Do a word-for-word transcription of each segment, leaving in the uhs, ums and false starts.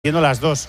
Viendo las dos,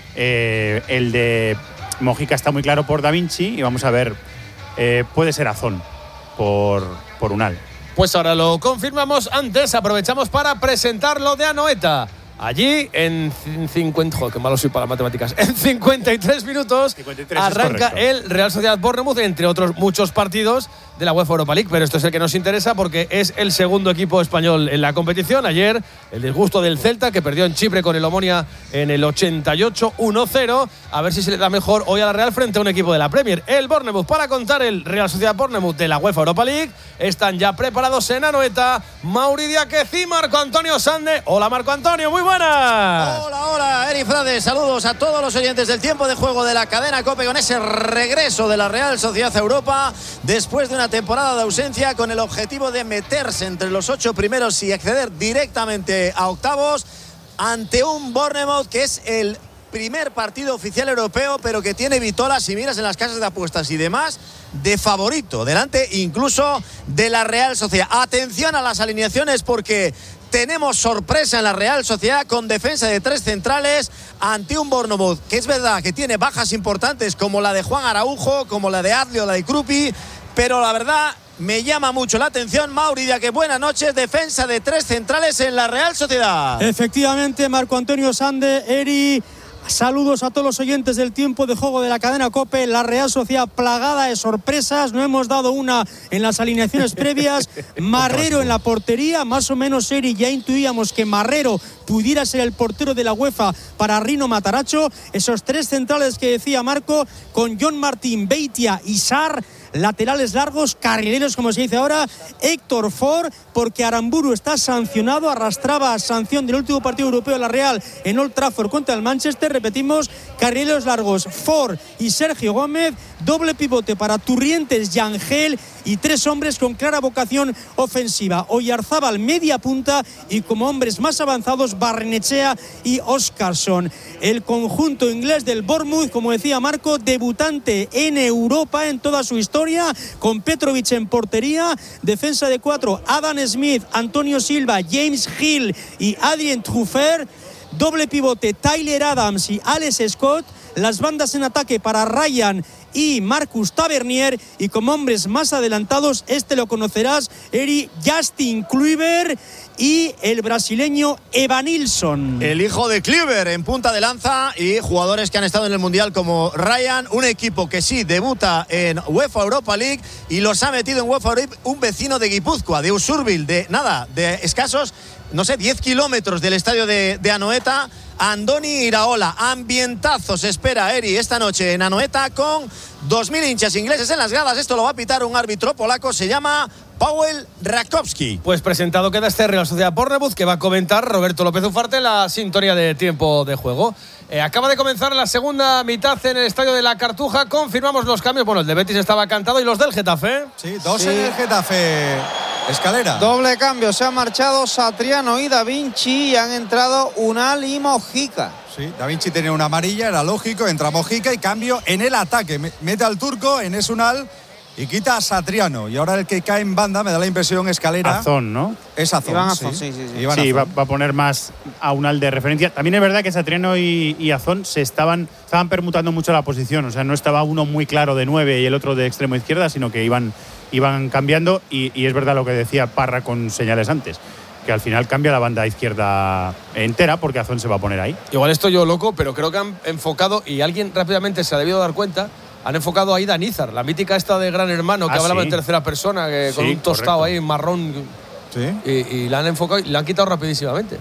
eh, el de Mojica está muy claro por Da Vinci y vamos a ver, eh, puede ser Azón por, por Unal. Pues ahora lo confirmamos. Antes aprovechamos para presentar lo de Anoeta. Allí en cincuenta, joder, qué malo soy para las matemáticas. En cincuenta y tres minutos cincuenta y tres arranca el Real Sociedad Bournemouth, entre otros muchos partidos de la UEFA Europa League, pero esto es el que nos interesa porque es el segundo equipo español en la competición. Ayer el disgusto del Celta, que perdió en Chipre con el Omonia en el ochenta y ocho uno cero. A ver si se le da mejor hoy a la Real frente a un equipo de la Premier. El Bournemouth, para contar el Real Sociedad Bournemouth de la UEFA Europa League, están ya preparados en Anoeta Mauri Diáquez y Marco Antonio Sande. Hola Marco Antonio, muy buenas. Hola, hola, Eri Frade. Saludos a todos los oyentes del tiempo de juego de la cadena COPE con ese regreso de la Real Sociedad a Europa después de una temporada de ausencia, con el objetivo de meterse entre los ocho primeros y acceder directamente a octavos ante un Bournemouth que es el primer partido oficial europeo, pero que tiene vitolas, si miras en las casas de apuestas y demás, de favorito, delante incluso de la Real Sociedad. Atención a las alineaciones porque tenemos sorpresa en la Real Sociedad con defensa de tres centrales ante un Bournemouth que es verdad que tiene bajas importantes como la de Juan Araujo, como la de Adli o la de Krupi, pero la verdad me llama mucho la atención, Mauri Diáquez, buenas noches, defensa de tres centrales en la Real Sociedad. Efectivamente, Marco Antonio Sande, Eri, saludos a todos los oyentes del tiempo de juego de la cadena COPE. La Real Sociedad plagada de sorpresas, no hemos dado una en las alineaciones previas. Marrero en la portería, más o menos, Eri, ya intuíamos que Marrero pudiera ser el portero de la UEFA para Rino Mataracho. Esos tres centrales que decía Marco, con John Martín, Beitia y Sarr. Laterales largos, carrileros como se dice ahora, Héctor Ford, porque Aramburu está sancionado, arrastraba sanción del último partido europeo de la Real en Old Trafford contra el Manchester. Repetimos, carrileros largos, Ford y Sergio Gómez, doble pivote para Turrientes y Ángel, y tres hombres con clara vocación ofensiva, Oyarzábal media punta y como hombres más avanzados Barrenechea y Óscarson. El conjunto inglés del Bournemouth, como decía Marco, debutante en Europa en toda su historia, con Petrovic en portería, defensa de cuatro, Adam Smith, Antonio Silva, James Hill y Adrien Truffert, doble pivote Tyler Adams y Alex Scott, las bandas en ataque para Ryan y Marcus Tavernier, y como hombres más adelantados, este lo conocerás, Eri, Justin Kluivert y el brasileño Evanilson. El hijo de Kluivert en punta de lanza, y jugadores que han estado en el Mundial como Ryan, un equipo que sí debuta en UEFA Europa League y los ha metido en UEFA Europa un vecino de Guipúzcoa, de Usurbil, de nada, de escasos, no sé, diez kilómetros del estadio de, de Anoeta. Andoni Iraola, ambientazo se espera, Eri, esta noche en Anoeta con dos mil hinchas ingleses en las gradas. Esto lo va a pitar un árbitro polaco, se llama Paweł Rakowski. Pues presentado queda este Real Sociedad Bournemouth, que va a comentar Roberto López Ufarte la sintonía de tiempo de juego. Eh, acaba de comenzar la segunda mitad en el estadio de la Cartuja. Confirmamos los cambios. Bueno, el de Betis estaba cantado, y los del Getafe. Sí, dos sí. en el Getafe. Escalera. Doble cambio, se han marchado Satriano y Da Vinci y han entrado Unal y Mojica. Sí, Da Vinci tenía una amarilla, era lógico, entra Mojica y cambio en el ataque. Mete al turco, en es Unal y quita a Satriano. Y ahora el que cae en banda, me da la impresión, Escalera. Azón, ¿no? Es Azón, Iván sí. Azón, sí, sí, sí. Iván Sí, Azón. va, va a poner más a Unal de referencia. También es verdad que Satriano y, y Azón se estaban, estaban permutando mucho la posición. O sea, no estaba uno muy claro de nueve y el otro de extremo izquierda, sino que iban, iban cambiando. Y, y es verdad lo que decía Parra con señales antes, que al final cambia la banda izquierda entera porque Azón se va a poner ahí. Igual estoy yo loco, pero creo que han enfocado, y alguien rápidamente se ha debido dar cuenta, han enfocado a Ida Nízar, la mítica esta de Gran Hermano, que Ah, hablaba sí. en tercera persona, que Sí, con un tostado correcto. ahí marrón. Sí. Y, y la han enfocado y la han quitado rapidísimamente.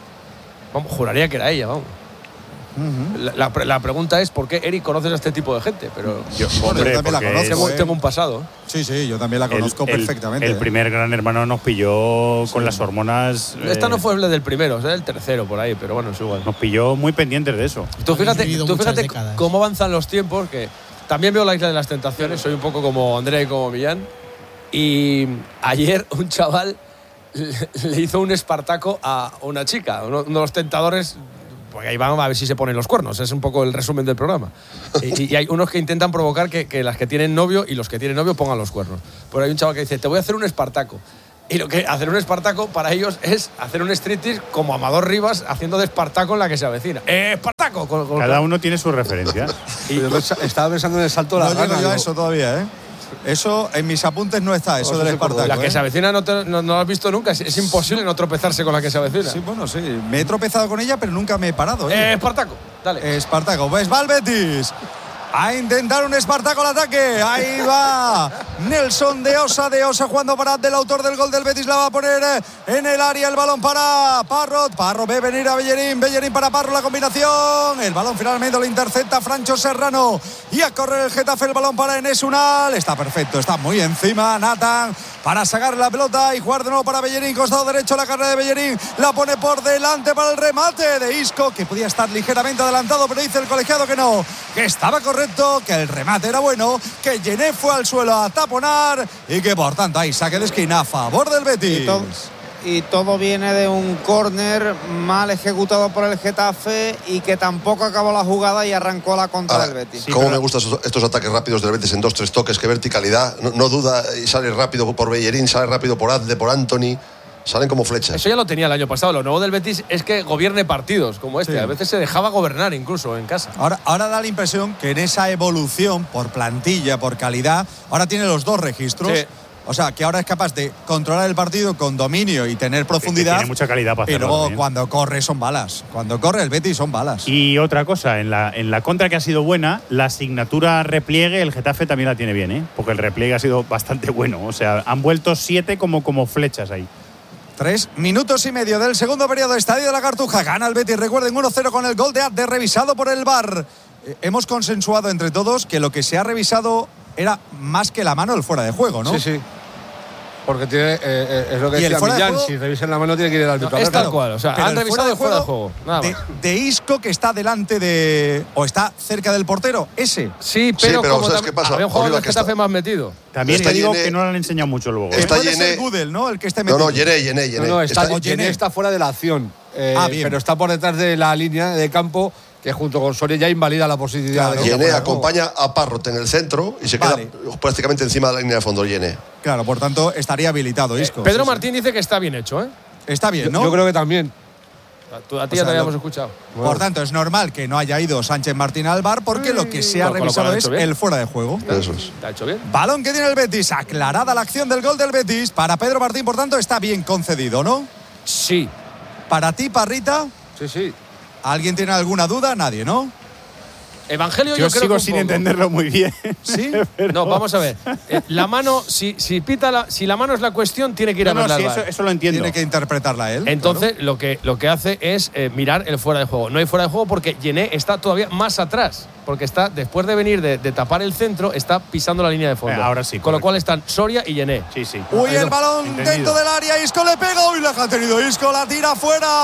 Vamos, juraría que era ella, vamos. Uh-huh. la, la, la pregunta es ¿por qué, Eric, conoces a este tipo de gente? Pero Yo, Bueno, hombre, yo también la porque conozco, tengo, ¿eh? tengo un pasado. Sí, sí, yo también la conozco el, el, perfectamente. El primer Gran Hermano nos pilló Sí. con las hormonas. Esta eh, no fue el del primero, es el tercero por ahí, pero bueno, es igual. Nos pilló muy pendientes de eso. Tú fíjate, vivido tú muchas fíjate décadas. cómo avanzan los tiempos, que también veo la Isla de las Tentaciones, soy un poco como Andrea y como Millán. Y ayer un chaval le hizo un espartaco a una chica, uno de los tentadores, porque ahí van a ver si se ponen los cuernos, es un poco el resumen del programa. Y, y hay unos que intentan provocar que, que las que tienen novio y los que tienen novio pongan los cuernos. Pero hay un chaval que dice, te voy a hacer un espartaco. Y lo que hacer un Espartaco para ellos es hacer un striptease como Amador Rivas haciendo de Espartaco en la que se avecina. ¡Eh, Espartaco! Con, con, Cada uno tiene su referencia. Y yo estaba pensando en el salto de la No llego rana. yo a digo, eso todavía, ¿eh? Eso en mis apuntes no está, eso No, del eso sí, Espartaco. la que ¿eh? se avecina no, te, no, no lo has visto nunca. Es, es imposible no tropezarse con la que se avecina. Sí, bueno, sí. Me he tropezado con ella, pero nunca me he parado. ¿eh? ¡Eh, Espartaco! Dale. Espartaco, pues va el Betis a intentar un Espartaco al ataque. Ahí va Nelson de Osa, de Osa jugando para del autor del gol del Betis. La va a poner en el área, el balón para Parrot. Parrot ve venir a Bellerín, Bellerín para Parrot, la combinación. El balón finalmente lo intercepta Francho Serrano. Y a correr el Getafe, el balón para Enes Unal. Está perfecto, está muy encima Nathan para sacar la pelota y jugar de nuevo para Bellerín. Costado derecho la carrera de Bellerín. La pone por delante para el remate de Isco, que podía estar ligeramente adelantado, pero dice el colegiado que no, que estaba correcto, que el remate era bueno, que Yené fue al suelo a taponar y que por tanto hay saque de esquina a favor del Betis. Y todo, y todo viene de un córner mal ejecutado por el Getafe y que tampoco acabó la jugada y arrancó la contra Ahora, del Betis. Sí, Cómo me gustan estos, estos ataques rápidos del Betis en dos, tres toques, qué verticalidad. No, no duda y sale rápido por Bellerín, sale rápido por Adde, por Anthony. Salen como flechas. Eso ya lo tenía el año pasado. Lo nuevo del Betis es que gobierne partidos como este. Sí. A veces se dejaba gobernar incluso en casa. Ahora, ahora da la impresión que en esa evolución por plantilla, por calidad, ahora tiene los dos registros. Sí. O sea, que ahora es capaz de controlar el partido con dominio y tener profundidad. Tiene mucha calidad para hacerlo. Pero también. cuando corre son balas. Cuando corre el Betis son balas. Y otra cosa, en la, en la contra que ha sido buena, la asignatura repliegue, el Getafe también la tiene bien, ¿eh? Porque el repliegue ha sido bastante bueno. O sea, han vuelto siete como, como flechas ahí. Tres minutos y medio del segundo periodo. Estadio de la Cartuja. Gana el Betis. Recuerden, uno cero con el gol de Adde, revisado por el V A R. Eh, hemos consensuado entre todos que lo que se ha revisado era más que la mano el fuera de juego, ¿no? Sí, sí. Porque tiene, eh, eh, es lo que Y el decía fuera de Millán, juego- si revisan la mano tiene que ir al árbitro. No, a es verlo. tal cual. O sea, Pero han el revisado el fuera de juego. Nada de, más. de Isco, que está delante de. O está cerca del portero. Ese. Sí, pero, pero como ¿sabes tam- qué pasa? había un jugador Oliva, del que está- Getafe más metido. También Está te digo Yené- que no lo han enseñado mucho luego. ¿eh? Está Puede Yené- ser Gudel, ¿no? El que esté No, metido. no, Yené, Yené, Yené. No, no, está, Está- Yené está fuera de la acción. Eh, Ah, bien. pero está por detrás de la línea de campo, que junto con Soria ya invalida la posibilidad Claro. de Yené fuera de juego. acompaña a Parrot en el centro y se Vale. queda prácticamente encima de la línea de fondo, Yené. Claro, por tanto, estaría habilitado Isco. Pedro Sí, sí. Martín dice que está bien hecho, ¿eh? Está bien, Yo, ¿no? yo creo que también. A, tú- a ti O ya sea, te habíamos lo- escuchado. Por tanto, es normal que no haya ido Sánchez Martín al V A R porque lo que se ha Con lo cual revisado lo ha es hecho bien. el fuera de juego. Eso es. ¿Te ha hecho bien? Balón que tiene el Betis. Aclarada la acción del gol del Betis. Para Pedro Martín, por tanto, está bien concedido, ¿no? Sí. Para ti, Parrita, Sí, sí. ¿alguien tiene alguna duda? Nadie, ¿no? Evangelio, Yo yo, creo sigo que un sin poco. entenderlo muy bien. Sí. No, vamos a ver. Eh, la mano, si, si pita la, si la mano es la cuestión, tiene que ir No, a no, verla sí, al eso, V A R. eso lo entiendo. Tiene que interpretarla él. Entonces, lo, que, lo que hace es eh, mirar el fuera de juego. No hay fuera de juego porque Yené está todavía más atrás. Porque está, después de venir de, de tapar el centro, está pisando la línea de fondo. Eh, ahora sí, Con lo correcto. cual están Soria y Yené. Sí, sí. Uy, el balón Entendido. dentro del área. Isco le pega. Uy, la ha tenido Isco. La tira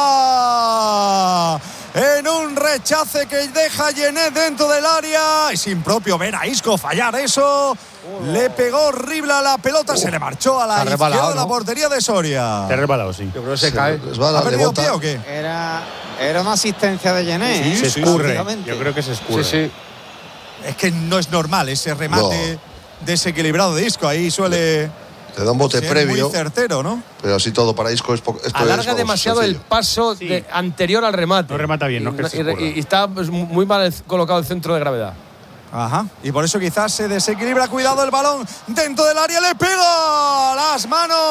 fuera. En un rechace que deja Yené dentro del área. Es impropio ver a Isco fallar eso. Le pegó horrible a la pelota. Se le marchó a la Se ha izquierda resbalado, de la ¿no? portería de Soria. Te ha resbalado, sí. Yo creo que se cae. resbala, ¿Ha le perdido bota. pie o qué? Era, era una asistencia de Yené. Sí, ¿eh? Se sí, escurre. prácticamente. Yo creo que se escurre. Sí, sí. Es que no es normal ese remate desequilibrado de Isco. Ahí suele Le da un bote ser previo, muy certero, ¿no? pero así todo para Isco es poco. Esto Alarga es, vamos, demasiado el sencillo. paso Sí. de- anterior al remate. No remata bien, no es que Y- se y, escurra. y está pues, muy mal colocado el centro de gravedad. Ajá. Y por eso quizás se desequilibra. Cuidado el balón dentro del área. Le pega a las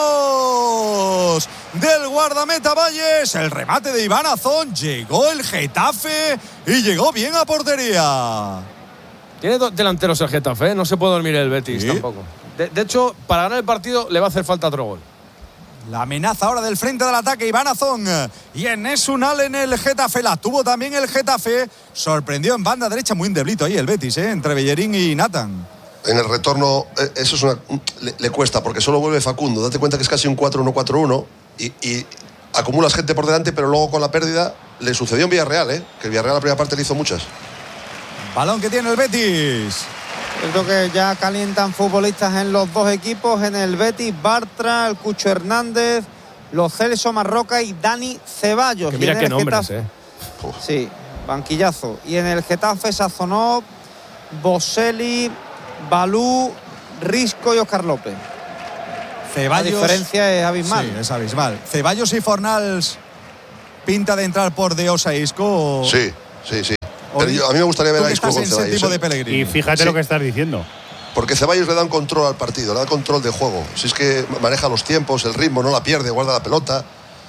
manos del guardameta Valles. El remate de Iván Azón. Llegó el Getafe y llegó bien a portería. Tiene dos delanteros el Getafe, ¿eh? No se puede dormir el Betis Sí. tampoco. De, de hecho, para ganar el partido le va a hacer falta otro gol. La amenaza ahora del frente del ataque, Iván Azón. Y Enes Unal en el Getafe. La tuvo también el Getafe. Sorprendió en banda derecha, muy endeblito ahí el Betis, ¿eh? Entre Bellerín y Nathan. En el retorno, eh, eso es una, le, le cuesta, porque solo vuelve Facundo. Date cuenta que es casi un cuatro uno cuatro uno y, y acumulas gente por delante, pero luego con la pérdida le sucedió en Villarreal, ¿eh? Que el Villarreal la primera parte le hizo muchas. Balón que tiene el Betis. Yo creo que ya calientan futbolistas en los dos equipos, en el Betis, Bartra, el Cucho Hernández, los Celso Marroca y Dani Ceballos. Que Y mira en qué el nombres, Getafe- ¿eh? Sí, banquillazo. Y en el Getafe, Sazonov, Boselli, Balú, Risco y Oscar López. Ceballos, la diferencia es abismal. Sí, es abismal. Ceballos y Fornals pinta de entrar por De Osa e Isco. Sí, sí, sí. Pero yo, a mí me gustaría ver a Isco con Ceballos. De Pellegrini. Y fíjate sí. lo que estás diciendo. Porque Ceballos le da un control al partido, le da control de juego. Si es que maneja los tiempos, el ritmo, no la pierde, guarda la pelota.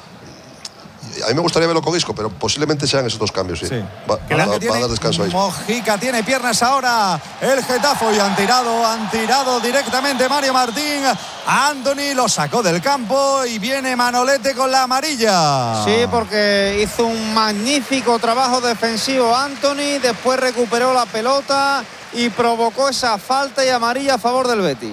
A mí me gustaría verlo con Isco, pero posiblemente sean esos dos cambios, sí. sí. Va, va, va, va a dar descanso a Isco. Mojica tiene piernas ahora. El Getafe y han tirado, han tirado directamente Mario Martín. Anthony lo sacó del campo y viene Manolete con la amarilla. Sí, porque hizo un magnífico trabajo defensivo Anthony, después recuperó la pelota y provocó esa falta y amarilla a favor del Betis.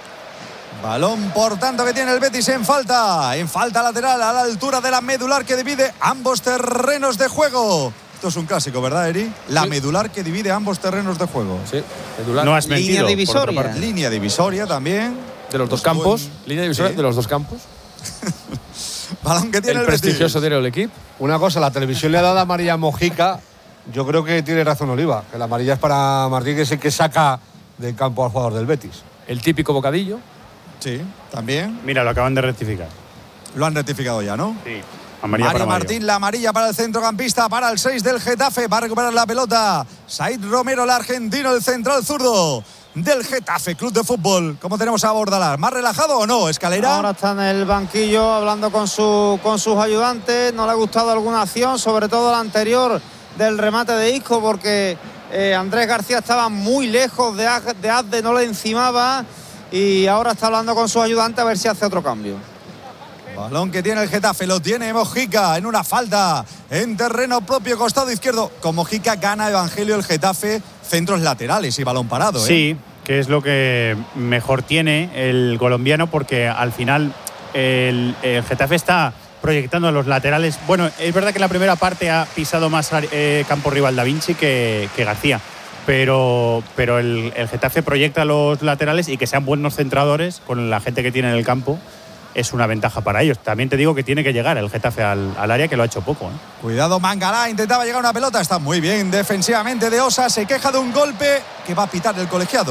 Balón, por tanto, que tiene el Betis en falta. En falta lateral a la altura de la medular que divide ambos terrenos de juego. Esto es un clásico, ¿verdad, Eri? La sí. medular que divide ambos terrenos de juego. Sí, medular. No has mentido. Línea divisoria. Línea divisoria también. De los dos campos. Buen... Línea divisoria sí. de los dos campos. Balón que tiene el, el prestigioso diario del equipo. Una cosa, la televisión le ha dado amarilla a Mojica. Yo creo que tiene razón Oliva, que la amarilla es para Martín, que es el que saca del campo al jugador del Betis. El típico bocadillo. Sí, también. Mira, lo acaban de rectificar. Lo han rectificado ya, ¿no? Sí. Amarilla Mario para Martín, Mario. la amarilla para el centrocampista, para el seis del Getafe. Va a recuperar la pelota Said Romero, el argentino, el central zurdo del Getafe Club de Fútbol. ¿Cómo tenemos a Bordalas? ¿Más relajado o no, Escalera? Ahora está en el banquillo hablando con, su, con sus ayudantes. No le ha gustado alguna acción, sobre todo la anterior del remate de Isco, porque eh, Andrés García estaba muy lejos de, de Azde, no le encimaba. Y ahora está hablando con su ayudante a ver si hace otro cambio. Balón que tiene el Getafe, lo tiene Mojica en una falta en terreno propio, costado izquierdo. Con Mojica gana Evangelio el Getafe, centros laterales y balón parado. ¿eh? Sí, que es lo que mejor tiene el colombiano, porque al final el, el Getafe está proyectando a los laterales. Bueno, es verdad que en la primera parte ha pisado más eh, campo rival Da Vinci que, que García. Pero, pero el, el Getafe proyecta a los laterales y que sean buenos centradores con la gente que tiene en el campo es una ventaja para ellos. También te digo que tiene que llegar el Getafe al, al área, que lo ha hecho poco. ¿eh? Cuidado, Mangala, intentaba llegar a una pelota, está muy bien defensivamente De Osa, se queja de un golpe que va a pitar el colegiado.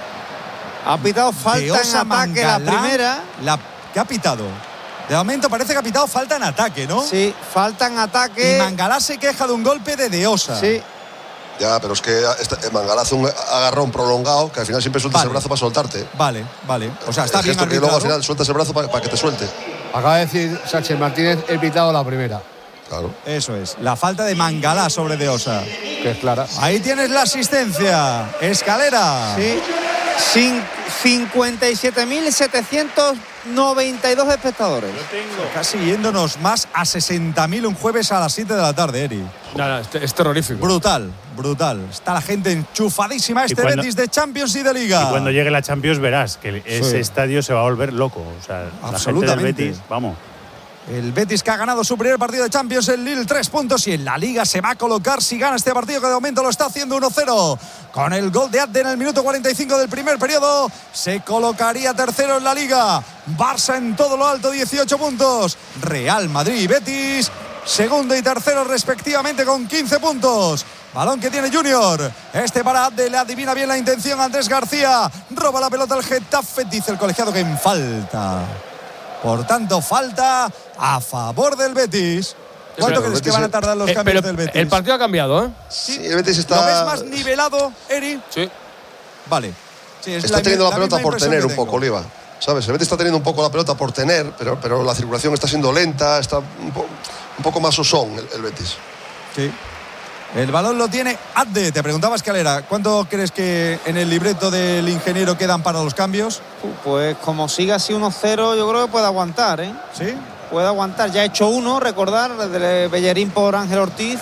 Ha pitado falta en ataque Mangala, la primera. La, ¿Qué ha pitado? De momento parece que ha pitado falta en ataque, ¿no? Sí, falta en ataque. Y Mangala se queja de un golpe de De Osa. Sí. Ya, pero es que este, Mangala hace un agarrón prolongado que al final siempre sueltas vale. el brazo para soltarte. Vale, vale. O sea, está el bien gesto que luego al final sueltas el brazo para, para que te suelte. Acaba de decir Sánchez Martínez, he pitado la primera. Claro. Eso es. La falta de Mangala sobre De Osa. Que es clara. Ahí tienes la asistencia. Escalera. Sí. Sin cincuenta y siete mil setecientos noventa y dos espectadores. Lo tengo. Casi yéndonos más a sesenta mil un jueves a las siete de la tarde, Eri. No, no, es, es terrorífico. Brutal, brutal. Está la gente enchufadísima a este cuando, Betis de Champions y de Liga. Y cuando llegue la Champions verás que ese sí. estadio se va a volver loco. O sea, la gente del Betis, vamos. El Betis que ha ganado su primer partido de Champions en Lille, tres puntos, y en la Liga se va a colocar si gana este partido, que de momento lo está haciendo uno cero. Con el gol de Adde en el minuto cuarenta y cinco del primer periodo, se colocaría tercero en la Liga. Barça en todo lo alto, dieciocho puntos. Real Madrid y Betis, segundo y tercero respectivamente con quince puntos. Balón que tiene Junior. Este para Adde, le adivina bien la intención Andrés García. Roba la pelota al Getafe, dice el colegiado que en falta. Por tanto, falta a favor del Betis. ¿Cuánto crees que van a tardar los eh, cambios pero del Betis? El partido ha cambiado, ¿eh? Sí, el Betis está... ¿Lo ves más nivelado, Eri? Sí. Vale. Sí, es está la, teniendo la, la pelota por tener un tengo. poco, Oliva. ¿Sabes? El Betis está teniendo un poco la pelota por tener, pero, pero la circulación está siendo lenta, está un, po, un poco más osón el, el Betis. Sí. El balón lo tiene Adde. Te preguntaba, Escalera, ¿cuánto crees que en el libreto del ingeniero quedan para los cambios? Pues como siga así uno cero, yo creo que puede aguantar, ¿eh? ¿Sí? Puede aguantar. Ya ha hecho uno, recordar, de Bellerín por Ángel Ortiz.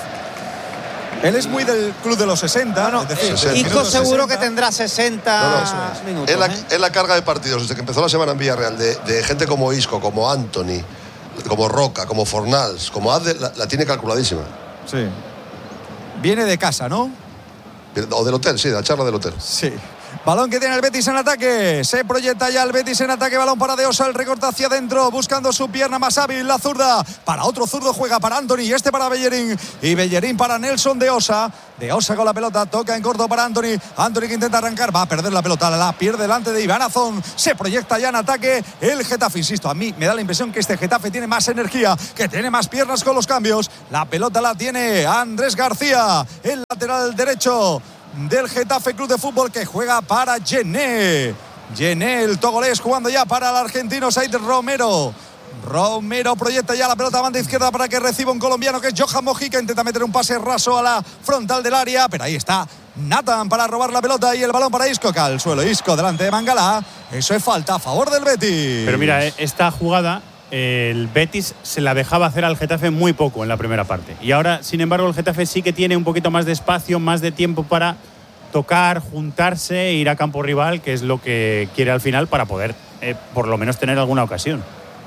Él es muy del club de los sesenta. Bueno, es decir, sesenta. Isco seguro que tendrá sesenta no, no, es. minutos. Es la, ¿eh? es la carga de partidos desde que empezó la semana en Villarreal, de, de gente como Isco, como Anthony, como Roca, como Fornals, como Adde, la, la tiene calculadísima. Sí. Viene de casa, ¿no? O del hotel, sí, de la charla del hotel. Sí. Balón que tiene el Betis en ataque. Se proyecta ya el Betis en ataque. Balón para De Osa. El recorte hacia adentro. Buscando su pierna más hábil. La zurda. Para otro zurdo juega para Anthony. Y este para Bellerín. Y Bellerín para Nelson De Osa. De Osa con la pelota. Toca en corto para Anthony. Anthony que intenta arrancar. Va a perder la pelota. La pierde delante de Iván Azón. Se proyecta ya en ataque el Getafe. Insisto, a mí me da la impresión que este Getafe tiene más energía. Que tiene más piernas con los cambios. La pelota la tiene Andrés García. El lateral derecho del Getafe Club de Fútbol, que juega para Gené. Gené, el togolés, jugando ya para el argentino Said Romero. Romero proyecta ya la pelota a banda izquierda para que reciba un colombiano que es Johan Mojica. Intenta meter un pase raso a la frontal del área, pero ahí está Nathan para robar la pelota y el balón para Isco, que al suelo Isco delante de Mangala. Eso es falta a favor del Betis. Pero mira, esta jugada el Betis se la dejaba hacer al Getafe muy poco en la primera parte. Y ahora, sin embargo, el Getafe sí que tiene un poquito más de espacio, más de tiempo para tocar, juntarse, ir a campo rival, que es lo que quiere al final para poder, eh, por lo menos, tener alguna ocasión.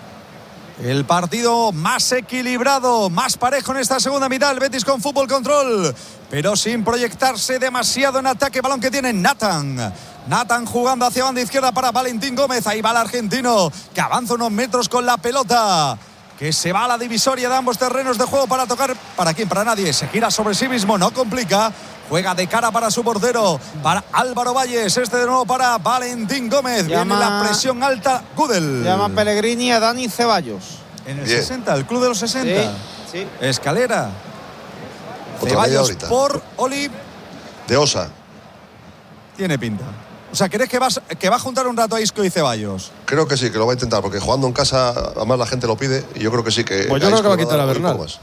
El partido más equilibrado, más parejo en esta segunda mitad. El Betis con fútbol control, pero sin proyectarse demasiado en ataque. Balón que tiene Nathan. Nathan jugando hacia banda izquierda para Valentín Gómez. Ahí va el argentino, que avanza unos metros con la pelota, que se va a la divisoria de ambos terrenos de juego para tocar. ¿Para quién? Para nadie. Se gira sobre sí mismo, no complica. Juega de cara para su portero, para Álvaro Valles. Este de nuevo para Valentín Gómez. Llama, Viene la presión alta. Gudel. Llama Pellegrini a Dani Ceballos. En el Bien. sesenta, el club de los sesenta. Sí, sí. Escalera. Otra Ceballos media horita. por Oli. De Osa. Tiene pinta. O sea, ¿crees que, vas, que va a juntar un rato a Isco y Ceballos? Creo que sí, que lo va a intentar, porque jugando en casa, además la gente lo pide, y yo creo que sí que. Pues yo creo Isco que va a le quitar a dar un Bernal. poco más.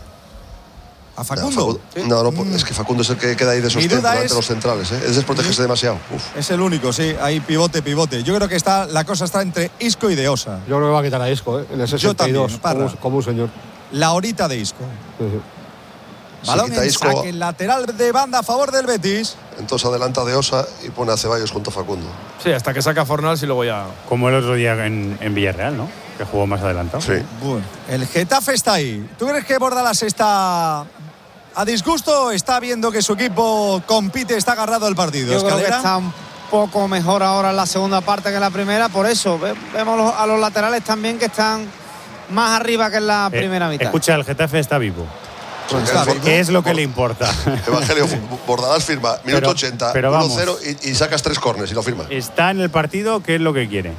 ¿A Facundo? No, Facundo- no, no, Mm. es que Facundo es el que queda ahí de esos Mi duda centros, es- de los centrales, ¿eh? Es desprotegerse demasiado. Uf. Es el único, sí. Ahí pivote, pivote. Yo creo que está, la cosa está entre Isco y De Osa. Yo creo que va a quitar a Isco, ¿eh? En el sesenta y dos, también, Parra. como, un- como un señor. La horita de Isco. Sí, sí. Si Balón quita en Isco, saque lateral de banda a favor del Betis. entonces adelanta de Osa y pone a Ceballos junto a Facundo. Sí, hasta que saca Fornals y luego ya. Como el otro día en, en Villarreal, ¿no? Que jugó más adelantado. Sí. Bueno, el Getafe está ahí. ¿Tú crees que Bordalas está a disgusto? ¿Está viendo que su equipo compite, está agarrado al partido? Yo creo que Escalera. está un poco mejor ahora en la segunda parte que en la primera. Por eso ve- vemos los- a los laterales también que están más arriba que en la Eh, primera mitad. Escucha, el Getafe está vivo. Pues Sí, está que- vivo. ¿Qué es lo que le importa? Evangelio Bordalás firma, minuto Pero- ochenta, pero uno vamos. cero y, y sacas tres corners y lo firma. Está en el partido, ¿qué es lo que quiere?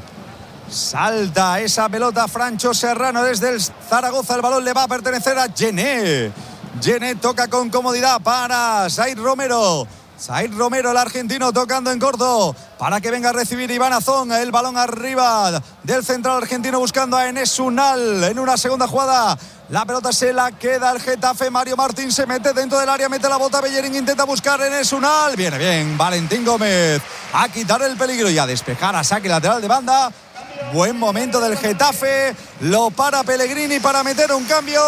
Salta esa pelota Francho Serrano desde el Zaragoza. El balón le va a pertenecer a Gené. Gené toca con comodidad para Said Romero. Said Romero, el argentino, tocando en corto para que venga a recibir Iván Azón. El balón arriba del central argentino buscando a Enes Unal en una segunda jugada. La pelota se la queda el Getafe. Mario Martín se mete dentro del área, mete la bota. Bellerín intenta buscar a Enes Unal. Viene bien Valentín Gómez a quitar el peligro y a despejar a saque lateral de banda. Buen momento del Getafe. Lo para Pellegrini para meter un cambio.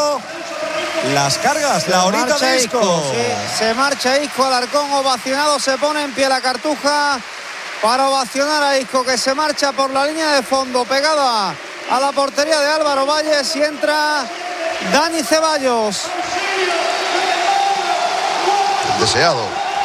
Las cargas, la horita marcha de Isco. sí, se marcha Isco, Alarcón ovacionado, se pone en pie la Cartuja para ovacionar a Isco, que se marcha por la línea de fondo pegada a la portería de Álvaro Valles y entra Dani Ceballos. Deseado.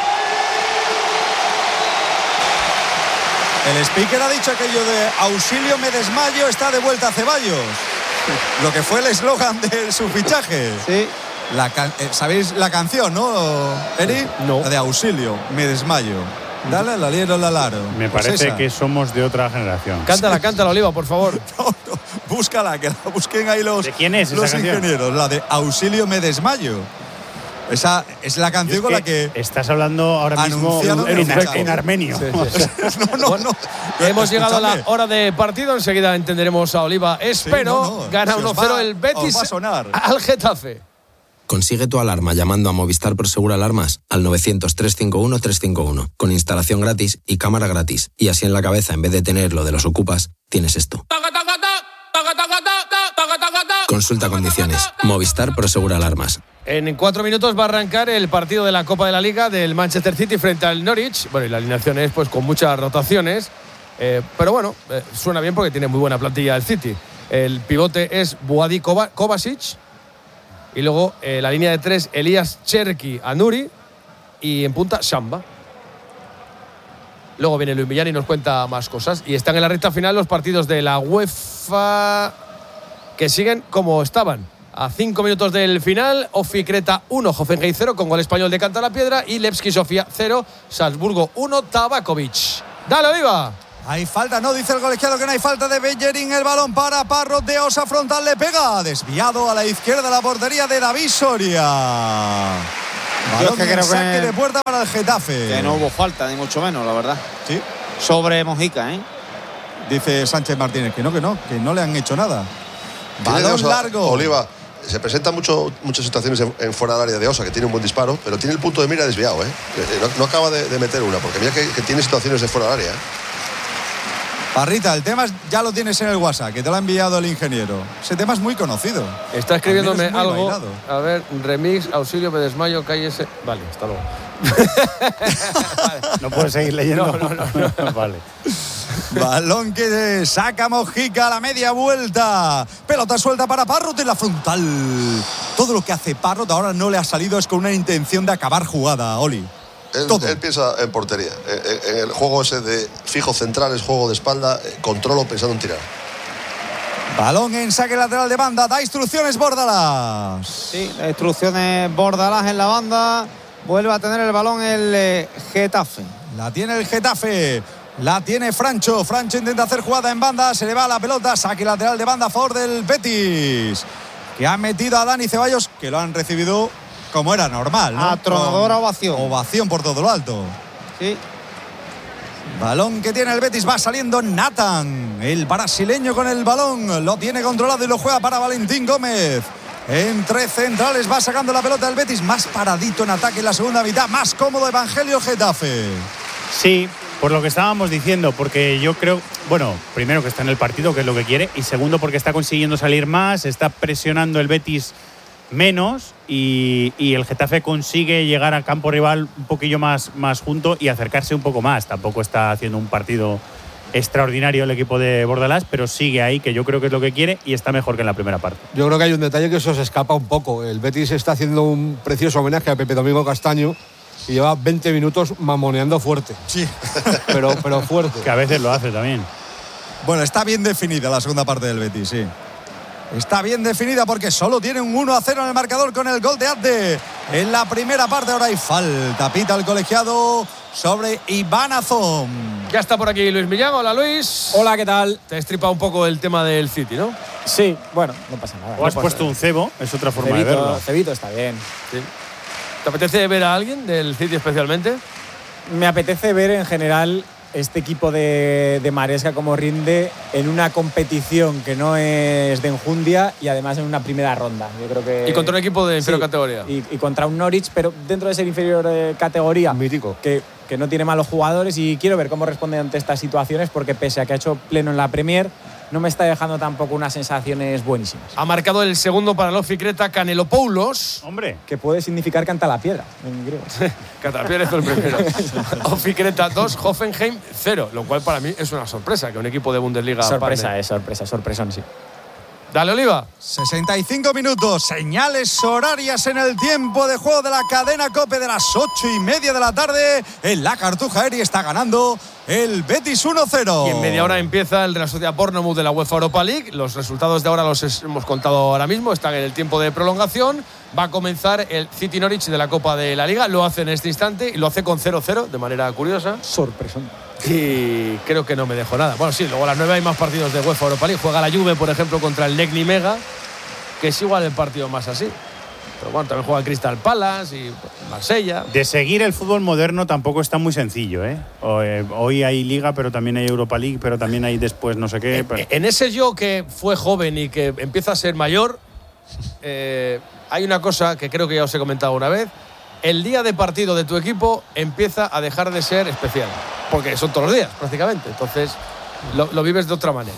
El speaker ha dicho aquello de auxilio me desmayo, está de vuelta Ceballos. Lo que fue el eslogan de su fichaje. Sí. La can- eh, ¿Sabéis la canción, no, Eri? No. La de auxilio, me desmayo. Dale la liero la laro. Me Pues parece esa. que somos de otra generación. Cántala, cántala, Oliva, por favor. No, no, búscala, que la busquen ahí los, ¿De quién es esa los canción? ingenieros. La de auxilio me desmayo. Esa es la canción Es con que la que. estás hablando ahora mismo Anunciaron en, el en- fichaje. en armenio. No, no, no. Hemos llegado a la Escúchame. hora de partido. Enseguida entenderemos a Oliva. Espero. no, no. Gana Si os uno cero va- el Betis os va a sonar. al Getafe. Consigue tu alarma llamando a Movistar Prosegur Alarmas al novecientos, trescientos cincuenta y uno, trescientos cincuenta y uno, con instalación gratis y cámara gratis. Y así en la cabeza, en vez de tener lo de los ocupas, tienes esto. Consulta condiciones. Movistar Prosegur Alarmas. En cuatro minutos va a arrancar el partido de la Copa de la Liga del Manchester City frente al Norwich. Bueno, y la alineación es pues con muchas rotaciones. Eh, pero bueno, eh, suena bien porque tiene muy buena plantilla el City. El pivote es Buadi Kova- Kovacic. Y luego eh, la línea de tres, Elías Cherki, Anuri. Y en punta, Samba. Luego viene Luis Millán y nos cuenta más cosas. Y están en la recta final los partidos de la UEFA que siguen como estaban. A cinco minutos del final, Ofi Creta uno, Hoffenheim cero, con gol español de Cantalapiedra, y Levski Sofía cero, Salzburgo uno, Tabakovic. ¡Dale, Oliva! Hay falta, no, dice el colegiado que no hay falta de Bellerín. El balón para Parrot de Osa, frontal, le pega. Desviado a la izquierda, la portería de David Soria. Balón Yo es que creo saque que, de puerta para el Getafe. Que no hubo falta, ni mucho menos, la verdad. Sí. Sobre Mojica, ¿eh? Dice Sánchez Martínez que no, que no, que no le han hecho nada. Balón Osa, largo. Oliva, se presentan mucho, muchas situaciones en, en fuera del área de Osa, que tiene un buen disparo, pero tiene el punto de mira desviado, ¿eh? No, no acaba de, de meter una, porque mira que, que tiene situaciones de fuera del área, ¿eh? Parrita, el tema es, ya lo tienes en el WhatsApp, que te lo ha enviado el ingeniero. Ese tema es muy conocido. Está escribiéndome muy algo. bailado. A ver, remix, auxilio, me desmayo, cállese. Vale, hasta luego. No puedes seguir leyendo. No, no, no, no. Vale. Balón que saca Mojica a la media vuelta. Pelota suelta para Parrot en la frontal. Todo lo que hace Parrot ahora no le ha salido es con una intención de acabar jugada, Oli. Él, él piensa en portería. En, en el juego ese de fijo central, es juego de espalda, controlo pensando en tirar. Balón en saque lateral de banda. Da instrucciones Bordalás. Sí, da instrucciones Bordalás en la banda. Vuelve a tener el balón el eh, Getafe. La tiene el Getafe. La tiene Francho. Francho intenta hacer jugada en banda. Se le va la pelota. Saque lateral de banda a favor del Betis, que ha metido a Dani Ceballos, que lo han recibido como era normal, ¿no? Atronadora ovación. Ovación por todo lo alto. Sí. Balón que tiene el Betis. Va saliendo Nathan, el brasileño, con el balón. Lo tiene controlado y lo juega para Valentín Gómez. Entre centrales va sacando la pelota del Betis. Más paradito en ataque en la segunda mitad. Más cómodo Evangelio Getafe. Sí, por lo que estábamos diciendo, porque yo creo, bueno, primero que está en el partido, que es lo que quiere, y segundo porque está consiguiendo salir más, está presionando el Betis menos, y, y el Getafe consigue llegar al campo rival un poquillo más, más junto y acercarse un poco más. Tampoco está haciendo un partido extraordinario el equipo de Bordalás, pero sigue ahí, que yo creo que es lo que quiere, y está mejor que en la primera parte. Yo creo que hay un detalle que eso se escapa un poco. El Betis está haciendo un precioso homenaje a Pepe Domingo Castaño y lleva veinte minutos mamoneando fuerte. Sí. Pero, pero fuerte. Que a veces lo hace también. Bueno, está bien definida la segunda parte del Betis, sí. Está bien definida porque solo tiene un uno a cero en el marcador con el gol de Abde en la primera parte. Ahora hay falta. Pita el colegiado sobre Iván Azón. Ya está por aquí Luis Millán. Hola, Luis. Hola, ¿qué tal? Te he estripado un poco el tema del City, ¿no? Sí, bueno, no pasa nada. O no has pasa puesto nada. un cebo, es otra forma Cebito, de verlo. Cebito está bien. Sí. ¿Te apetece ver a alguien del City especialmente? Me apetece ver en general este equipo de, de Maresca como rinde en una competición que no es de enjundia y además en una primera ronda. Yo creo que Y contra un equipo de inferior sí, categoría. Y, y contra un Norwich, pero dentro de ser inferior eh, categoría. Mítico. Que, que no tiene malos jugadores, y quiero ver cómo responde ante estas situaciones, porque pese a que ha hecho pleno en la Premier, no me está dejando tampoco unas sensaciones buenísimas. Ha marcado el segundo para el Ofi Creta Canelopoulos. Hombre. Que puede significar canta la piedra en griego. Catapiedra hizo el primero. Ofi Creta dos, Hoffenheim cero, lo cual para mí es una sorpresa que un equipo de Bundesliga Sorpresa, pande. es sorpresa, sorpresón, sí. Dale, Oliva. sesenta y cinco minutos, señales horarias en el tiempo de juego de la cadena COPE de las ocho y media de la tarde. En la Cartuja Eri está ganando el Betis uno cero. Y en media hora empieza el de la Sociedad Bournemouth de la UEFA Europa League. Los resultados de ahora los hemos contado ahora mismo, están en el tiempo de prolongación. Va a comenzar el City Norwich de la Copa de la Liga. Lo hace en este instante y lo hace con cero cero, de manera curiosa. Sorpresón. Y creo que no me dejo nada. Bueno, sí, luego a las nueve hay más partidos de UEFA Europa League. Juega la Juve, por ejemplo, contra el Legni Mega, que es igual el partido más así. Pero bueno, también juega Crystal Palace y Marsella. De seguir el fútbol moderno tampoco está muy sencillo, ¿eh? Hoy hay Liga, pero también hay Europa League, pero también hay después no sé qué. En, pero... en ese yo que fue joven y que empieza a ser mayor, eh, hay una cosa que creo que ya os he comentado una vez. El día de partido de tu equipo empieza a dejar de ser especial, porque son todos los días prácticamente, entonces lo, lo vives de otra manera.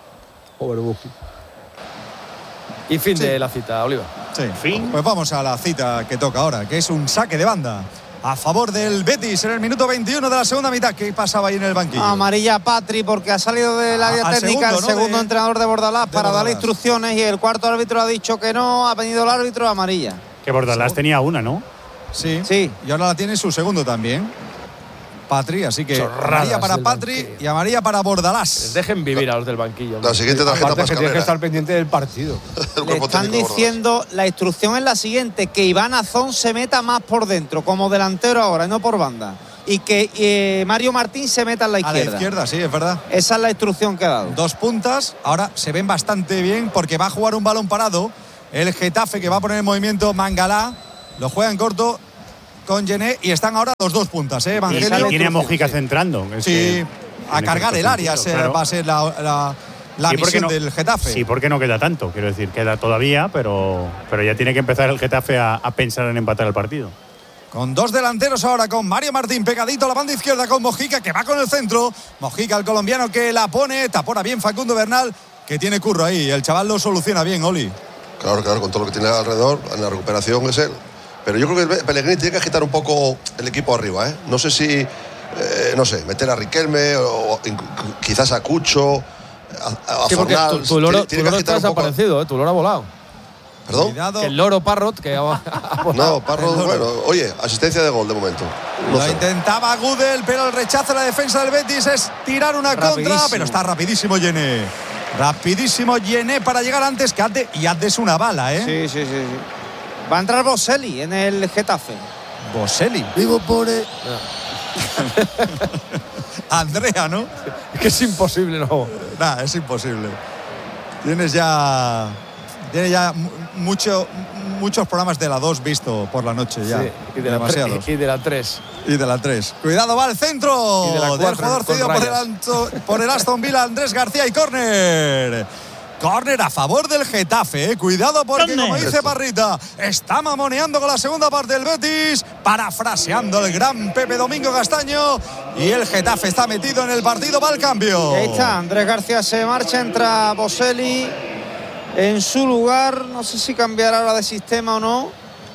Y fin Sí. de la cita, Oliva. Sí. Fin. Pues vamos a la cita que toca ahora, que es un saque de banda a favor del Betis en el minuto veintiuno de la segunda mitad. ¿Qué pasaba ahí en el banquillo? Amarilla a Patri porque ha salido del área Al técnica segundo, el ¿no? segundo de, entrenador de Bordalás de para darle Bordalás. instrucciones, y el cuarto árbitro ha dicho que no. Ha venido el árbitro amarilla. Que Bordalás tenía una, ¿no? Sí. Sí. Y ahora la tiene su segundo también. Patri, así que Chorradas amarilla para del Patri banquillo. y amarilla para Bordalás. Les dejen vivir a los del banquillo. La siguiente tarjeta Aparte más que tienes que carrera. estar pendiente del partido. El Le cuerpo están técnico Bordalás. diciendo, la instrucción es la siguiente, que Iván Azón se meta más por dentro, como delantero ahora, y no por banda. Y que eh, Mario Martín se meta a la A izquierda. la izquierda, sí, es verdad. Esa es la instrucción que ha dado. Dos puntas, ahora se ven bastante bien porque va a jugar un balón parado. El Getafe que va a poner en movimiento Mangalá, lo juega en corto con Gené y están ahora los dos puntas, ¿eh? Y Evangelio. tiene a Mojica centrando. Es Sí, que a tiene cargar que el estar área tranquilo, se- claro. va a ser la, la, la Sí, porque misión no- del Getafe. Sí, porque no queda tanto, quiero decir, queda todavía, pero, pero ya tiene que empezar el Getafe a, a pensar en empatar el partido. Con dos delanteros ahora, con Mario Martín pegadito a la banda izquierda con Mojica que va con el centro. Mojica, el colombiano que la pone, tapora bien Facundo Bernal, que tiene curro ahí. El chaval lo soluciona bien, Oli. Claro, claro, con todo lo que tiene alrededor, en la recuperación es él. Pero yo creo que Pellegrini tiene que agitar un poco el equipo arriba, ¿eh? No sé si, eh, no sé, meter a Riquelme o inc- quizás a Cucho, a, a Sí, porque tu, Fornals. tu loro, Tiene- tu tiene que loro está agitar un poco- desaparecido, ¿eh? Tu loro ha volado. ¿Perdón? Cuidado. Que el loro Parrot, que ha, ha volado. No, Parro, bueno, oye, asistencia de gol de momento. uno Lo cero. intentaba Gudel, pero el rechazo de la defensa del Betis es tirar una contra, Rapidísimo. pero está rapidísimo Yené. Rapidísimo Yené para llegar antes que Adde, y Adde es una bala, ¿eh? Sí, sí, sí, sí. Va a entrar Boselli en el Getafe. Boselli. Vivo por el... Andrea, ¿no? Es que es imposible, no. Nah, es imposible. Tienes ya. Tienes ya mu- mucho, muchos programas de la dos visto por la noche ya. Sí, y de la Demasiados. tres. Y de la tres. Y de la tres. Cuidado, va al centro Y de la del cuatro, jugador con cedido por el, rayas. Anto- por el Aston Villa, Andrés García, y córner. Córner a favor del Getafe, eh. Cuidado porque, Córner. como dice Parrita, está mamoneando con la segunda parte del Betis, parafraseando el gran Pepe Domingo Castaño, y el Getafe está metido en el partido, va al cambio. Y ahí está, Andrés García se marcha, entra Boselli en su lugar. No sé si cambiará ahora de sistema o no,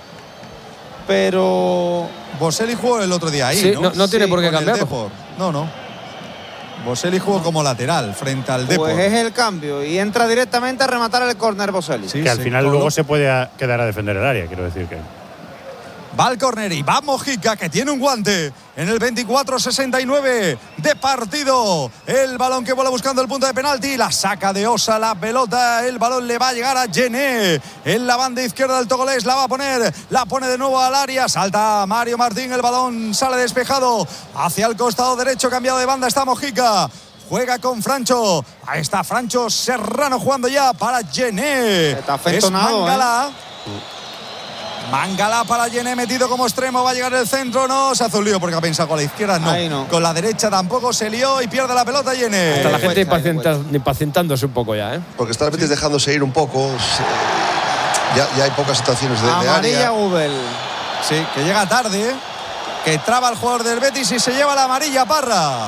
pero Boselli jugó el otro día ahí, Sí, ¿no? no- no tiene por qué con el cambiarlo. Depor. No, no. Boselli jugó como lateral frente al Depor. pues es el cambio. Y entra directamente a rematar el córner Boselli. Sí, que al se final coló. luego se puede a- quedar a defender el área, quiero decir que. Va al córner y va Mojica, que tiene un guante en el veinticuatro sesenta y nueve de partido. El balón que vuela buscando el punto de penalti. La saca de Osa la pelota. El balón le va a llegar a Gené. En la banda izquierda del togolés la va a poner. La pone de nuevo al área. Salta Mario Martín. El balón sale despejado hacia el costado derecho. Cambiado de banda está Mojica. Juega con Francho. Ahí está Francho Serrano jugando ya para Gené. Está Es afentonado, Mangala. Mangala para Yené, metido como extremo, va a llegar el centro, no, se hace un lío porque ha pensado con la izquierda, no. Ahí no. Con la derecha tampoco se lió y pierde la pelota Yené. Está la Ahí gente cuesta, ahí impacienta- impacientándose un poco ya, ¿eh? Porque está el Betis dejándose ir un poco. se- Ya, ya hay pocas situaciones de, de Amarilla área. Gubel. Sí, que llega tarde, que traba el jugador del Betis y se lleva la amarilla Parra.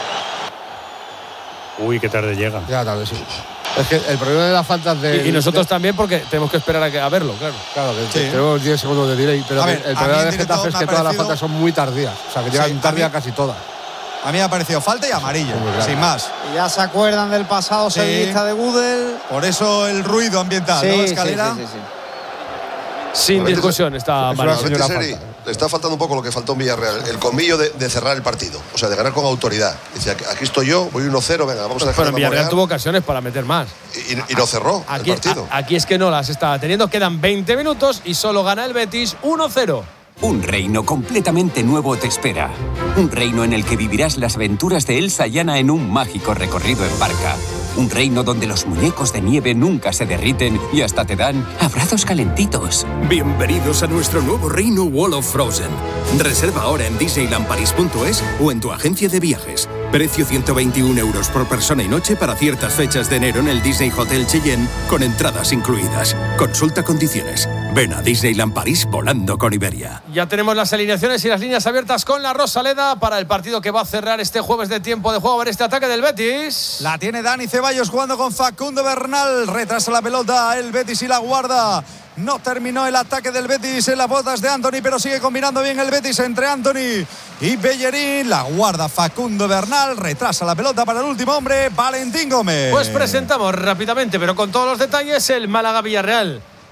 Uy, qué tarde llega. Ya, tal vez sí. Es que el problema de las faltas de... Y, y nosotros también, porque tenemos que esperar a, que- a verlo, claro. Claro, que Sí. tenemos diez segundos de delay, pero A que ver, el a problema mí en de directo Getafe es me que ha todas las parecido- faltas son muy tardías. O sea, que llegan Sí, a tarde a mí- casi todas. A mí me ha parecido falta y amarilla, Muy claro. sin más. Y ya se acuerdan del pasado Sí. sevillista de Gudel. Por eso el ruido ambiental, Sí, ¿no? sí, Escalera. sí, sí, sí. Sin A veces- discusión está es Mario. una Al Betis, señora Eri, falta. le está faltando un poco lo que faltó en Villarreal, el colmillo de, de cerrar el partido, o sea, de ganar con autoridad. Dice, aquí aquí estoy yo, voy uno cero, venga, vamos a dejar Pero de en Villarreal mamonear. tuvo ocasiones para meter más. y, y- y no cerró Aquí, el partido. a- aquí es que no las está teniendo. Quedan veinte minutos y solo gana el Betis uno cero. Un reino completamente nuevo te espera. Un reino en el que vivirás las aventuras de Elsa y Anna en un mágico recorrido en barca. Un reino donde los muñecos de nieve nunca se derriten y hasta te dan abrazos calentitos. Bienvenidos a nuestro nuevo reino Wall of Frozen. Reserva ahora en disneyland paris punto es o en tu agencia de viajes. Precio ciento veintiún euros por persona y noche para ciertas fechas de enero en el Disney Hotel Cheyenne con entradas incluidas. Consulta condiciones. Ven a Disneyland París volando con Iberia. Ya tenemos las alineaciones y las líneas abiertas con la Rosaleda para el partido que va a cerrar este jueves de tiempo de juego. A ver este ataque del Betis. La tiene Dani Ceballos jugando con Facundo Bernal. Retrasa la pelota el Betis y la guarda. No terminó el ataque del Betis en las botas de Anthony, pero sigue combinando bien el Betis entre Anthony y Bellerín. La guarda Facundo Bernal. Retrasa la pelota para el último hombre, Valentín Gómez. Pues presentamos rápidamente, pero con todos los detalles, el Málaga-Villarreal.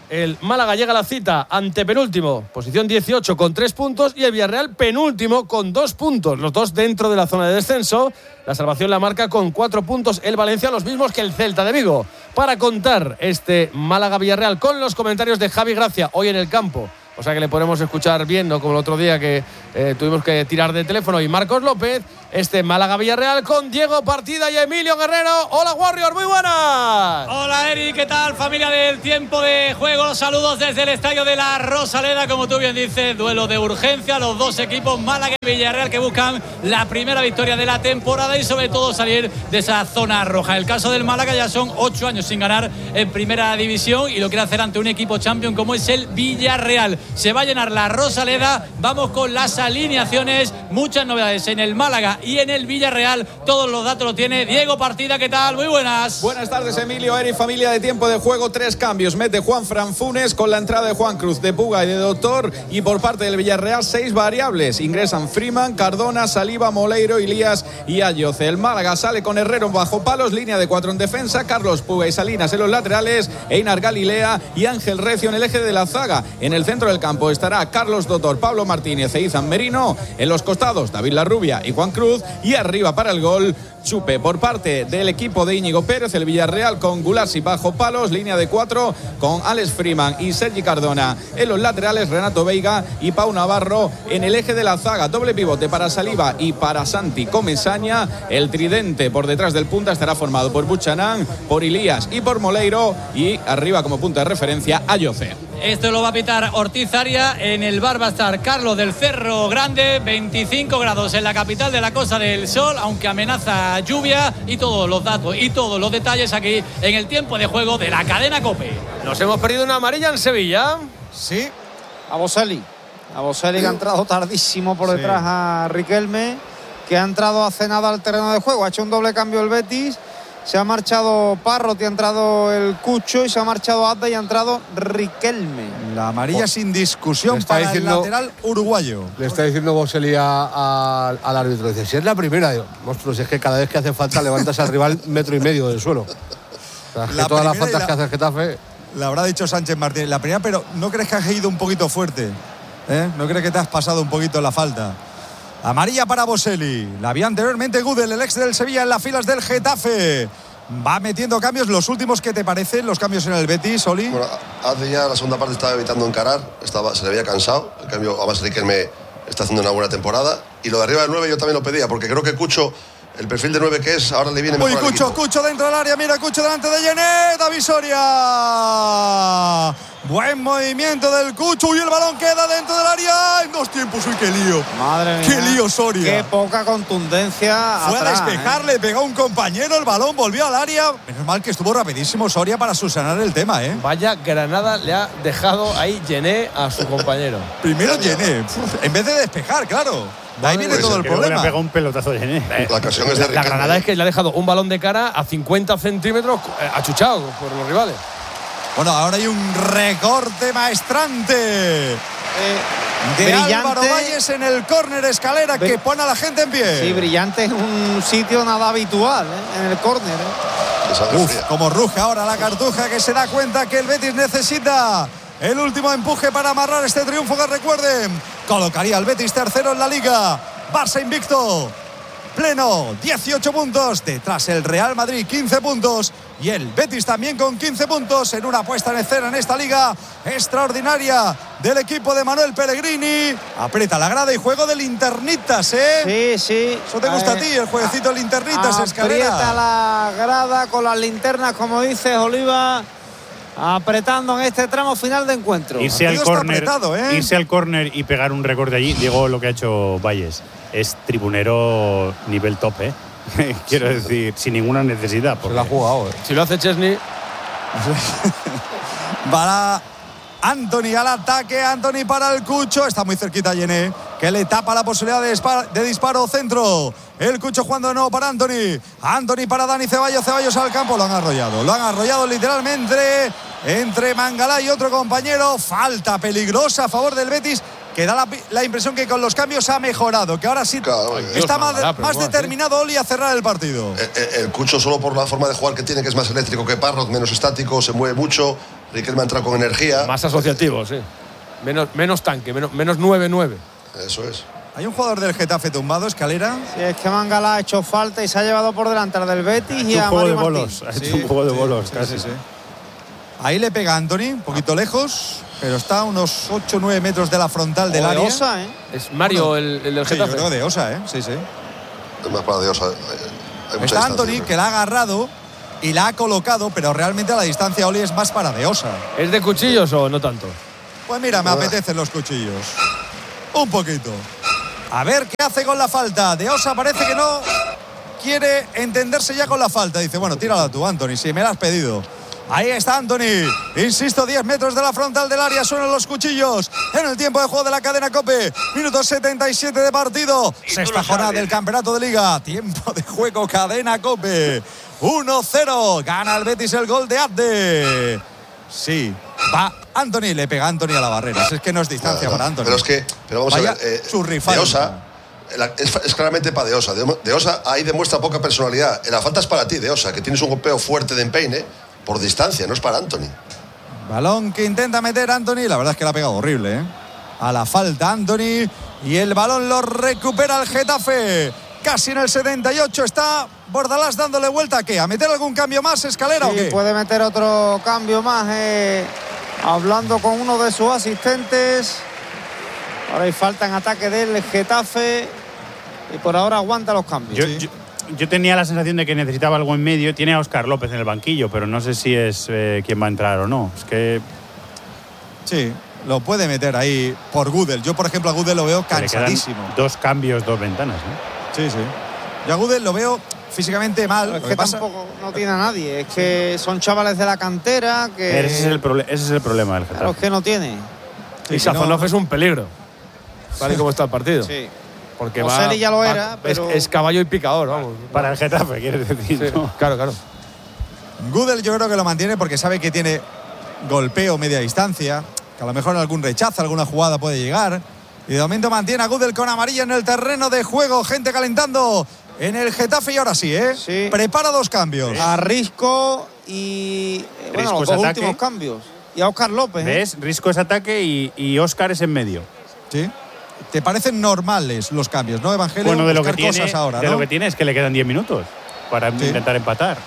El Málaga llega a la cita antepenúltimo, posición dieciocho con tres puntos, y el Villarreal penúltimo con dos puntos, los dos dentro de la zona de descenso. La salvación la marca con cuatro puntos el Valencia, los mismos que el Celta de Vigo. Para contar este Málaga-Villarreal con los comentarios de Javi Gracia hoy en el campo, o sea que le podemos escuchar bien, no como el otro día que eh, tuvimos que tirar de teléfono, y Marcos López, este Málaga-Villarreal con Diego Partida y Emilio Guerrero. Hola Warrior, muy buenas. Hola Eri, ¿qué tal familia del tiempo de juego? Saludos desde el estadio de la Rosaleda, como tú bien dices, duelo de urgencia, los dos equipos Málaga y Villarreal que buscan la primera victoria de la temporada y sobre todo salir de esa zona roja. En el caso del Málaga ya son ocho años sin ganar en primera división y lo quiere hacer ante un equipo champion como es el Villarreal. Se va a llenar la Rosaleda, vamos con las alineaciones, muchas novedades en el Málaga y en el Villarreal, todos los datos los tiene Diego Partida. ¿Qué tal? Muy buenas. Buenas tardes Emilio, Eri, familia de tiempo de juego. Tres cambios, mete Juan Fran Funes con la entrada de Juan Cruz, de Puga y de Doctor, y por parte del Villarreal seis variables, ingresan Freeman, Cardona, Saliba, Moleiro, Ilías y Ayoce. El Málaga sale con Herrero bajo palos, línea de cuatro en defensa, Carlos Puga y Salinas en los laterales, Einar Galilea y Ángel Recio en el eje de la zaga. En el centro del campo estará Carlos Doctor, Pablo Martínez e Izan Merino, en los costados David Larrubia y Juan Cruz, y arriba para el gol Chupe. Por parte del equipo de Íñigo Pérez, el Villarreal con Gulasi bajo palos, línea de cuatro con Alex Freeman y Sergi Cardona en los laterales, Renato Veiga y Pau Navarro en el eje de la zaga, doble pivote para Saliba y para Santi Comesaña. El tridente por detrás del punta estará formado por Buchanán, por Ilías y por Moleiro, y arriba como punta de referencia Ayoce. Esto lo va a pitar Ortiz Aria. En el bar va a estar Carlos del Cerro Grande. veinticinco grados en la capital de la Costa del Sol, aunque amenaza lluvia, y todos los datos y todos los detalles aquí en el tiempo de juego de la cadena COPE. Nos hemos perdido una amarilla en Sevilla. Sí. A Boselli. A Boselli que ha entrado tardísimo por detrás sí. a Riquelme, que ha entrado hace nada al terreno de juego. Ha hecho un doble cambio el Betis. Se ha marchado Parrot y ha entrado el Cucho, y se ha marchado Adda y ha entrado Riquelme. La amarilla oh. sin discusión para diciendo, el lateral uruguayo. Le está diciendo Boselli al árbitro, dice, si es la primera, digo, monstruos, es que cada vez que hace falta levantas al rival metro y medio del suelo. O sea, que todas las faltas la, que hace el Getafe... Le habrá dicho Sánchez Martínez, la primera, pero ¿no crees que has ido un poquito fuerte? ¿Eh? ¿No crees que te has pasado un poquito la falta? Amarilla para Boselli. La había anteriormente Gudel, el ex del Sevilla, en las filas del Getafe. Va metiendo cambios. Los últimos, ¿qué te parecen? Los cambios en el Betis, Oli. Bueno, hace ya la segunda parte estaba evitando encarar. Estaba, se le había cansado. El cambio, además, Riquelme está haciendo una buena temporada. Y lo de arriba del nueve yo también lo pedía, porque creo que Cucho, el perfil de nueve que es, ahora le viene mejor. Uy, Cucho, Cucho dentro del área. Mira, Cucho delante de Yené. David Soria. Buen movimiento del Cucho, y el balón queda dentro del área en dos tiempos. Uy, qué lío. Madre mía. Qué lío, Soria. Qué poca contundencia. Fue atrás, a despejar, ¿eh? Le pegó a un compañero, el balón volvió al área. Menos mal que estuvo rapidísimo Soria para subsanar el tema, ¿eh? Vaya granada le ha dejado ahí Yené a su compañero. Primero Yené, en vez de despejar, claro. De ahí viene pues todo el problema. Le ha pegado un pelotazo de Yené. La ocasión es de La granada es que le ha dejado un balón de cara a cincuenta centímetros achuchado por los rivales. Bueno, ahora hay un recorte maestrante eh, de brillante. Álvaro Valles en el córner, Escalera, que pone a la gente en pie. Sí, brillante en un sitio nada habitual, ¿eh? En el córner. ¿eh? Uf, como ruge ahora la Cartuja, que se da cuenta que el Betis necesita el último empuje para amarrar este triunfo que, recuerden, colocaría al Betis tercero en la Liga. Barça invicto, pleno, dieciocho puntos. Detrás el Real Madrid, quince puntos. Y el Betis también con quince puntos, en una puesta en escena en esta liga extraordinaria del equipo de Manuel Pellegrini. Aprieta la grada y juego del Linternitas, ¿eh? Sí, sí. Eso te gusta eh, a ti, el jueguecito del Linternitas, Escalera. Aprieta la grada con las linternas, como dice Oliva, apretando en este tramo final de encuentro. Irse al córner, ¿eh? irse al córner y pegar un recorte allí. Digo, lo que ha hecho Valles es tribunero nivel top, ¿eh? Quiero decir, sin ninguna necesidad. Porque se la ha jugado, ¿eh? Si lo hace Chesney. Para Anthony al ataque. Anthony para el Cucho. Está muy cerquita Yené, que le tapa la posibilidad de disparo, de disparo centro. El Cucho jugando de nuevo para Anthony. Anthony para Dani Ceballos. Ceballos al campo. Lo han arrollado. Lo han arrollado literalmente entre Mangalá y otro compañero. Falta peligrosa a favor del Betis, que da la, la impresión que con los cambios ha mejorado, que ahora sí claro, está más, Mangalá, más bueno, determinado, ¿sí? Oli, a cerrar el partido. El, el, el Cucho, solo por la forma de jugar que tiene, que es más eléctrico que Parrot, menos estático, se mueve mucho. Riquelme ha entrado con energía. Más asociativo, sí. Menos, menos tanque, menos, menos nueve nueve. Eso es. Hay un jugador del Getafe tumbado, Escalera. Sí, es que Mangala ha hecho falta y se ha llevado por delante al del Betis y a Mario Martín. Ha hecho un juego de bolos, sí, casi. Sí, sí. Ahí le pega Antony, un poquito lejos, pero está a unos ocho o nueve metros de la frontal del O de área. Osa, ¿eh? Es Mario Bueno, el, el del Sí, Getafe. yo creo de Osa, ¿eh? Sí, sí. Es más para Dios. Hay, hay mucha Está Antony, distancia, que la ha agarrado y la ha colocado, pero realmente a la distancia Oli es más para de Osa. ¿Es de cuchillos o no tanto? Pues mira, me apetecen los cuchillos. Un poquito. A ver qué hace con la falta. De Osa parece que no quiere entenderse ya con la falta. Dice, bueno, tírala tú, Antony, si me la has pedido. Ahí está Antony. Insisto, diez metros de la frontal del área. Suenan los cuchillos en el tiempo de juego de la cadena COPE. Minuto setenta y siete de partido. Sexta jornada del campeonato de liga. Tiempo de juego, cadena COPE. uno cero. Gana el Betis el gol de Abde. Sí, va Antony. Le pega Antony a la barrera. Es que no es distancia no, no, para Antony. Pero es que, pero vamos Vaya a ver. Eh, su rifle. de Osa, la- es, es claramente para De Osa. De, de Osa ahí demuestra poca personalidad. La falta es para ti, De Osa, que tienes un golpeo fuerte de empeine por distancia, no es para Antony. Balón que intenta meter Antony. La verdad es que la ha pegado horrible, ¿eh? A la falta Antony. Y el balón lo recupera el Getafe. Casi en el setenta y ocho está Bordalás dándole vuelta. ¿A qué? ¿A meter algún cambio más, Escalera, Sí, o qué? puede meter otro cambio más, eh, hablando con uno de sus asistentes. Ahora hay falta en ataque del Getafe y por ahora aguanta los cambios. Yo, Sí. yo, yo tenía la sensación de que necesitaba algo en medio. Tiene a Óscar López en el banquillo, pero no sé si es eh, quién va a entrar o no. Es que Sí, lo puede meter ahí por Gudel. Yo, por ejemplo, a Gudel lo veo le quedan cansadísimo. dos cambios, dos ventanas, ¿no? Sí, sí. Yo a Gudel lo veo físicamente mal. Es Lo que pasa- tampoco no tiene a nadie. Es que son chavales de la cantera que. Ese es el, proble- ese es el problema del Getafe. Claro, es que no tiene. Sí, y que Sazonov no- es un peligro. Tal y como está el partido. Sí. Porque Joseli va, ya lo va- era, es, pero- es caballo y picador, vamos. Para el Getafe, quieres decir. Sí, ¿no? claro, claro. Gudel yo creo que lo mantiene porque sabe que tiene golpeo media distancia, que a lo mejor en algún rechazo, alguna jugada puede llegar. Y de momento mantiene a Gudel con amarilla en el terreno de juego. Gente calentando en el Getafe y ahora sí, ¿eh? Sí. Prepara dos cambios. A Risco y. eh, Bueno, Risco los es dos ataque. últimos cambios. Y a Óscar López. ¿eh? ¿Ves? Risco es ataque y, y Óscar es en medio. ¿Sí? ¿Te parecen normales los cambios, no, Evangelio? Bueno, de lo, que Buscar tiene, cosas ahora, de ¿no? lo que tiene es que le quedan diez minutos para Sí. intentar empatar.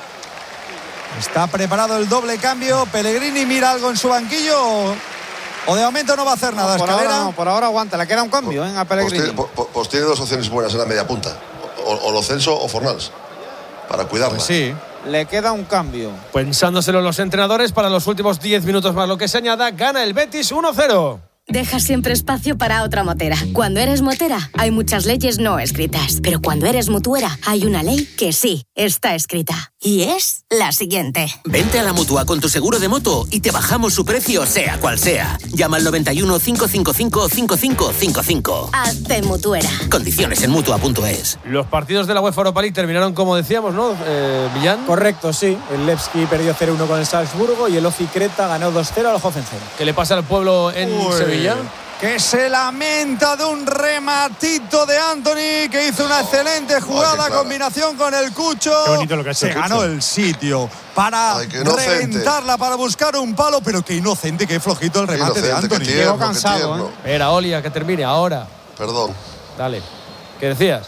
Está preparado el doble cambio. Pellegrini mira algo en su banquillo. O de momento no va a hacer nada. por, Escalera. ahora no, por ahora aguanta. Le queda un cambio ¿eh? a Pues Pellegrini. tiene, pues- pues tiene dos opciones buenas en la media punta. O, o Lo Celso o Fornals. Para cuidarla. Pues sí. Le queda un cambio. Pensándoselo los entrenadores para los últimos diez minutos más lo que se añada, gana el Betis uno cero. Deja siempre espacio para otra motera. Cuando eres motera, hay muchas leyes no escritas. Pero cuando eres mutuera, hay una ley que sí está escrita. Y es la siguiente. Vente a la Mutua con tu seguro de moto y te bajamos su precio sea cual sea. Llama al noventa y uno, cincuenta y cinco, cincuenta y cinco cincuenta y cinco. Hazte mutuera. Condiciones en Mutua punto es. Los partidos de la UEFA Europa League terminaron como decíamos, ¿no, eh, Millán? Correcto, sí. El Levski perdió cero uno con el Salzburgo y el Ofi Creta ganó dos cero al Hoffenheim. ¿Qué le pasa al pueblo en Uy, Sevilla? Que se lamenta de un rematito de Antony, que hizo una excelente jugada, claro. combinación con el Cucho. Qué bonito lo que ha hecho Se el Cucho. ganó el sitio para Ay, qué inocente. reventarla, para buscar un palo, pero qué inocente, qué flojito el Qué remate de inocente, qué Antony. tierno, Llegó qué cansado, tierno. ¿eh? Era Olia, que termine ahora. Perdón. Dale. ¿Qué decías?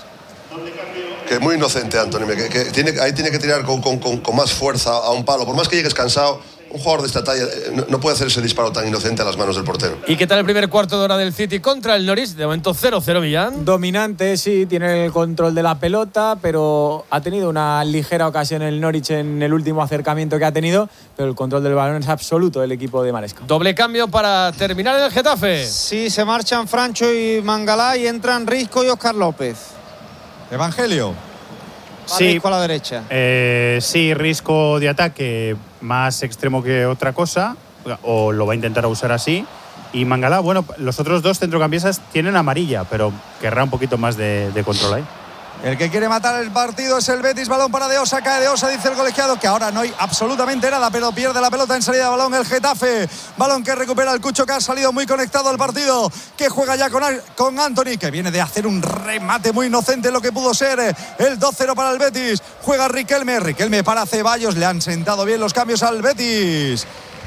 Que muy inocente, Anthony. Que, que tiene, ahí tiene que tirar con, con, con, con más fuerza a un palo. Por más que llegues cansado, un jugador de esta talla eh, no, no puede hacer ese disparo tan inocente a las manos del portero. ¿Y qué tal el primer cuarto de hora del City contra el Norwich? De momento cero cero, Millán. Dominante, sí, tiene el control de la pelota, pero ha tenido una ligera ocasión el Norwich en el último acercamiento que ha tenido, pero el control del balón es absoluto del equipo de Maresca. Doble cambio para terminar en el Getafe. Sí, se marchan Francho y Mangalá y entran Risco y Óscar López. Evangelio. Va Sí. Risco a la derecha. Eh, sí, Risco de ataque más extremo que otra cosa, o lo va a intentar usar así. Y Mangalá, bueno, los otros dos centrocampistas tienen amarilla, pero querrá un poquito más de, de control ahí. El que quiere matar el partido es el Betis. Balón para De Osa, cae De Osa, dice el colegiado que ahora no hay absolutamente nada, pero pierde la pelota en salida de balón el Getafe. Balón que recupera el Cucho, que ha salido muy conectado al partido, que juega ya con, con Antony, que viene de hacer un remate muy inocente, lo que pudo ser el dos cero para el Betis. Juega Riquelme, Riquelme para Ceballos, le han sentado bien los cambios al Betis.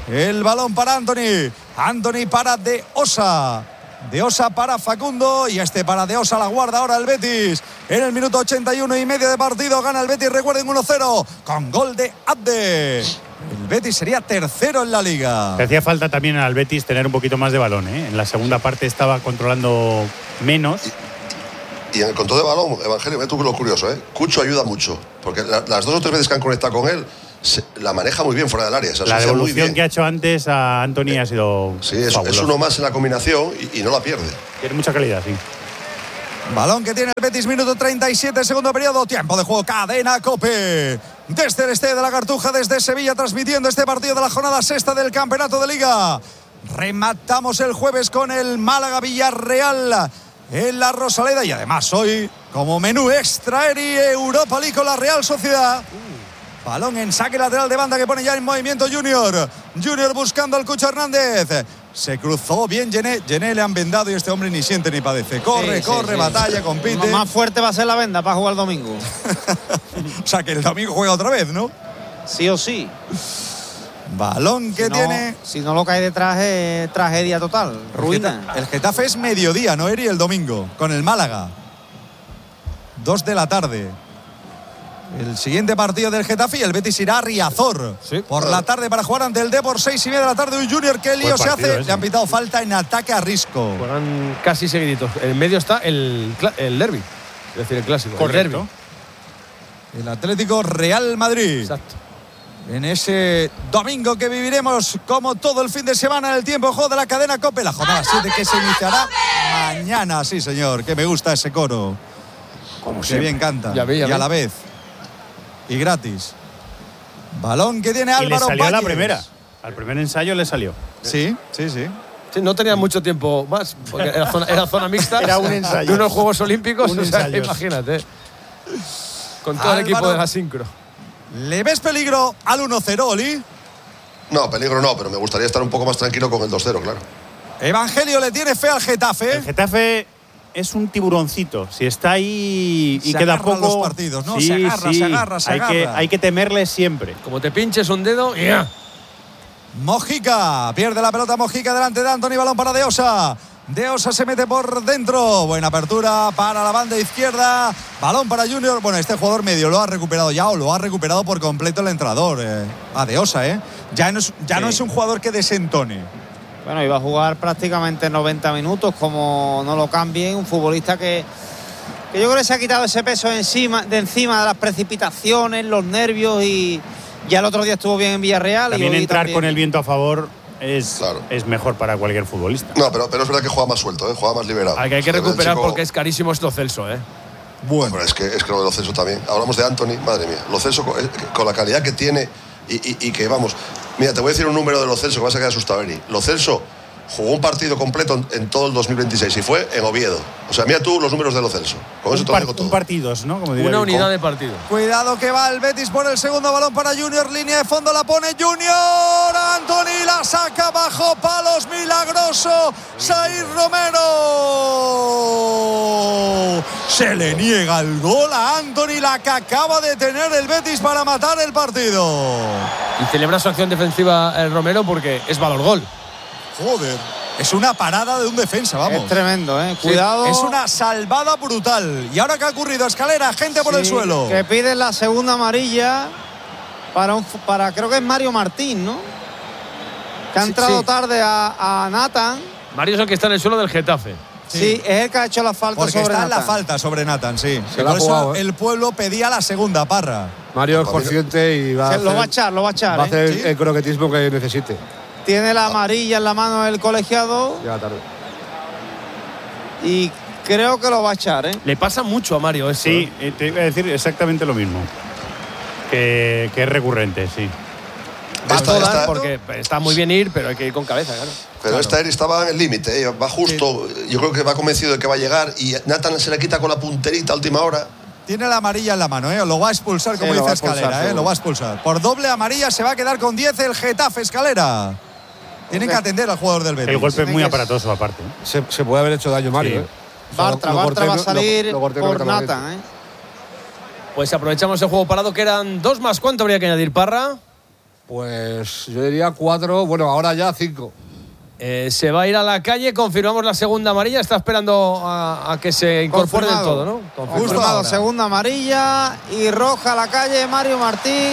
El balón para Anthony. Anthony para De Osa. De Osa para Facundo y este para De Osa, la guarda ahora el Betis. En el minuto ochenta y uno y medio de partido gana el Betis, recuerden, uno cero con gol de Abde. El Betis sería tercero en la liga. Le hacía falta también al Betis tener un poquito más de balón, ¿eh? En la segunda parte estaba controlando menos. Y, y en el control de balón, Evangelio, ve tú lo curioso, ¿eh? Cucho ayuda mucho, porque la, las dos o tres veces que han conectado con él, se, la maneja muy bien fuera del área. Se la devolución que ha hecho antes a Anthony eh, ha sido Sí, es, es uno más en la combinación y, y no la pierde. Tiene mucha calidad, sí. Balón que tiene el Betis, minuto treinta y siete, segundo periodo, tiempo de juego, Cadena COPE. Desde el Estadio de la Cartuja, desde Sevilla, transmitiendo este partido de la jornada sexta del Campeonato de Liga. Rematamos el jueves con el Málaga Villarreal en la Rosaleda y además hoy, como menú extra, Eri, Europa League con la Real Sociedad. Balón en saque lateral de banda que pone ya en movimiento Junior. Junior buscando al Cucho Hernández. Se cruzó bien Gené. Gené le han vendado y este hombre ni siente ni padece. Corre, sí, corre, sí, batalla, sí. compite. Más fuerte va a ser la venda para jugar el domingo. O sea que el domingo juega otra vez, ¿no? Sí o sí. Balón que si no, tiene. Si no lo cae detrás es tragedia total. Ruina. El Getafe, el Getafe es mediodía, ¿no, Eri? El domingo. Con el Málaga. Dos de la tarde. El siguiente partido del Getafe y el Betis irá a Riazor sí. por la tarde para jugar ante el Depor, seis y media de la tarde. Un Junior, ¿qué lío se hace? Ese. Le han pitado falta en ataque a Risco. Juegan casi seguiditos. En medio está el, el derbi, es decir, el clásico. Correcto. El, el Atlético Real Madrid. Exacto. En ese domingo que viviremos como todo el fin de semana en el tiempo de juego de la cadena COPE. La jornada siete que se iniciará mañana. Sí, señor, que me gusta ese coro. Como que bien canta. Ya vi, ya y a vi. la vez. Y gratis. Balón que tiene Álvaro y le salió Valles. a la primera. Al primer ensayo le salió. Sí, sí, sí. Sí, no tenía mucho tiempo más, porque era zona, era zona mixta. Era un ensayo. De unos Juegos Olímpicos, un o sea, ensayo. Imagínate. Con todo Álvaro, el equipo de la sincro. ¿Le ves peligro al uno cero, Oli? No, peligro no, pero me gustaría estar un poco más tranquilo con el dos cero, claro. Evangelio le tiene fe al Getafe. El Getafe es un tiburoncito. Si está ahí y se queda poco. Los partidos, ¿no? Sí, se agarra, sí. se agarra, se hay agarra. Que, hay que temerle siempre. Como te pinches un dedo, ya. Mojica, pierde la pelota Mojica delante de Anthony, balón para De Osa. De Osa se mete por dentro. Buena apertura para la banda izquierda. Balón para Junior. Bueno, este jugador medio lo ha recuperado ya o lo ha recuperado por completo el entrenador. Eh, a De Osa, ¿eh? Ya, no es, ya sí. no es un jugador que desentone. Bueno, iba a jugar prácticamente noventa minutos, como no lo cambien. Un futbolista que, que yo creo que se ha quitado ese peso encima, de encima de las precipitaciones, los nervios y ya el otro día estuvo bien en Villarreal. También y hoy entrar también. con el viento a favor es, claro. es mejor para cualquier futbolista. No, pero, pero es verdad que juega más suelto, ¿eh? Juega más liberado. Hay que, hay que recuperar chico... porque es carísimo esto Celso, ¿eh? Bueno, pero es que, es que lo de Lo Celso también. Hablamos de Anthony, madre mía. Lo Celso con, con la calidad que tiene y, y, y que vamos. Mira, te voy a decir un número de Lo Celso que vas a quedar asustado, Eri. Lo Celso jugó un partido completo en, en todo el dos mil veintiséis y fue en Oviedo. O sea, mira tú los números de Lo Celso. Con eso un, te par, lo digo todo. un partidos, ¿no? Como diría Una el unidad de partido. Cuidado que va el Betis por el segundo balón para Junior. Línea de fondo la pone Junior. Anthony la saca bajo palos. Milagroso. Saír Romero. Se le niega el gol a Anthony, la que acaba de tener el Betis para matar el partido. Y celebra su acción defensiva el Romero porque es valor gol. Joder, es una parada de un defensa, vamos. Es tremendo, ¿eh? Cuidado. Sí, es una salvada brutal. ¿Y ahora qué ha ocurrido? Escalera, gente por sí, el suelo. Que piden la segunda amarilla para, un, para creo que es Mario Martín, ¿no? Que ha sí, entrado sí. tarde a, a Nathan. Mario es el que está en el suelo del Getafe. Sí, sí es el que ha hecho la falta Porque sobre está Nathan. en la falta sobre Nathan, sí. Se por la ha eso jugado, ¿eh? el pueblo pedía la segunda, Parra. Mario es consciente y va a Se hacer, lo va a echar, lo va a echar. va a hacer ¿eh? el croquetismo que necesite. Tiene la amarilla en la mano del colegiado. Ya tarde. Y creo que lo va a echar, ¿eh? Le pasa mucho a Mario eso. Sí, ¿eh? te iba a decir exactamente lo mismo. Que, que es recurrente, sí. Va a Esta- todas esta- porque está muy bien ir, pero hay que ir con cabeza, claro. Pero Claro. esta Eri estaba en el límite, ¿eh? Va justo. Yo creo que va convencido de que va a llegar y Nathan se le quita con la punterita a última hora. Tiene la amarilla en la mano, ¿eh? Lo va a expulsar, como Sí, lo va dice a expulsar, Escalera, ¿eh? seguro. Lo va a expulsar. Por doble amarilla se va a quedar con diez el Getafe, Escalera. Tienen que atender al jugador del Betis. El golpe es muy que- aparatoso, aparte. Se, se puede haber hecho daño Mario, Sí. ¿eh? O sea, Bartra, lo Bartra corté- va a lo- salir lo corté por correctamente. Nathan, ¿eh? Pues aprovechamos el juego parado, que eran dos más. ¿Cuánto habría que añadir, Parra? Pues yo diría cuatro, bueno, ahora ya cinco. Eh, se va a ir a la calle, confirmamos la segunda amarilla, está esperando a, a que se incorpore del todo, ¿no? Confirmado, segunda amarilla y roja a la calle. Mario Martín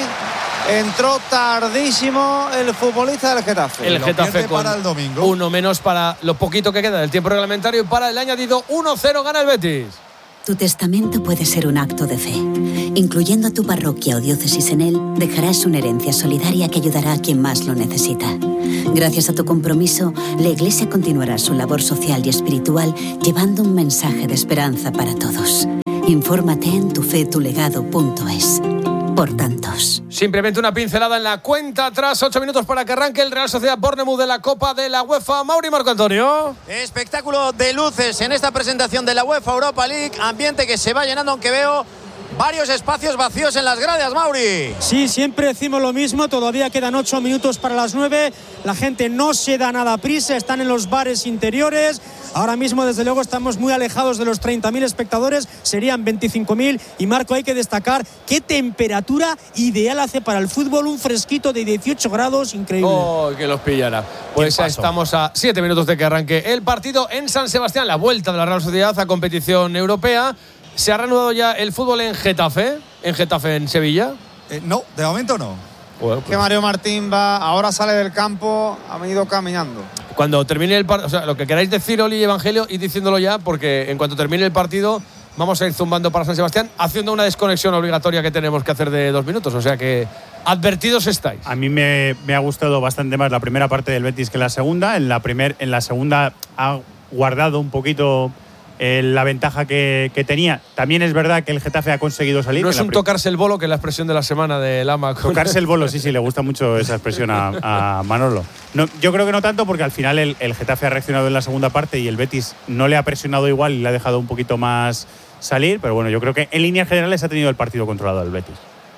entró tardísimo el futbolista del Getafe. El Getafe con para el domingo. Uno menos para lo poquito que queda del tiempo reglamentario y para el añadido uno cero gana el Betis. Tu testamento puede ser un acto de fe. Incluyendo a tu parroquia o diócesis en él, dejarás una herencia solidaria que ayudará a quien más lo necesita. Gracias a tu compromiso, la Iglesia continuará su labor social y espiritual llevando un mensaje de esperanza para todos. Infórmate en tufetulegado punto es. Por tantos. Simplemente una pincelada en la cuenta atrás, ocho minutos para que arranque el Real Sociedad Bournemouth de la Copa de la UEFA. Mauri Marco Antonio. Espectáculo de luces en esta presentación de la UEFA Europa League. Ambiente que se va llenando, aunque veo varios espacios vacíos en las gradas, Mauri. Sí, siempre decimos lo mismo. Todavía quedan ocho minutos para las nueve. La gente no se da nada prisa. Están en los bares interiores. Ahora mismo, desde luego, estamos muy alejados de los treinta mil espectadores. Serían veinticinco mil. Y, Marco, hay que destacar qué temperatura ideal hace para el fútbol. Un fresquito de dieciocho grados, increíble. Oh, que los pillara. Pues estamos a siete minutos de que arranque el partido en San Sebastián. La vuelta de la Real Sociedad a competición europea. ¿Se ha reanudado ya el fútbol en Getafe? ¿En Getafe, en Sevilla? Eh, no, de momento no. Bueno, pues. Que Mario Martín va, ahora sale del campo, ha venido caminando. Cuando termine el partido, o sea, lo que queráis decir, Oli y Evangelio, y diciéndolo ya, porque en cuanto termine el partido vamos a ir zumbando para San Sebastián, haciendo una desconexión obligatoria que tenemos que hacer de dos minutos. O sea que advertidos estáis. A mí me, me ha gustado bastante más la primera parte del Betis que la segunda. En la, primer, en la segunda ha guardado un poquito eh, la ventaja que, que tenía. También es verdad que el Getafe ha conseguido salir. No es un tocarse el bolo, que es la expresión de la semana de Lama. Tocarse el bolo, sí, sí, le gusta mucho esa expresión a, a Manolo. No, yo creo que no tanto, porque al final el, el Getafe ha reaccionado en la segunda parte y el Betis no le ha presionado igual y le ha dejado un poquito más salir, pero bueno, yo creo que en líneas generales ha tenido el partido controlado el Betis.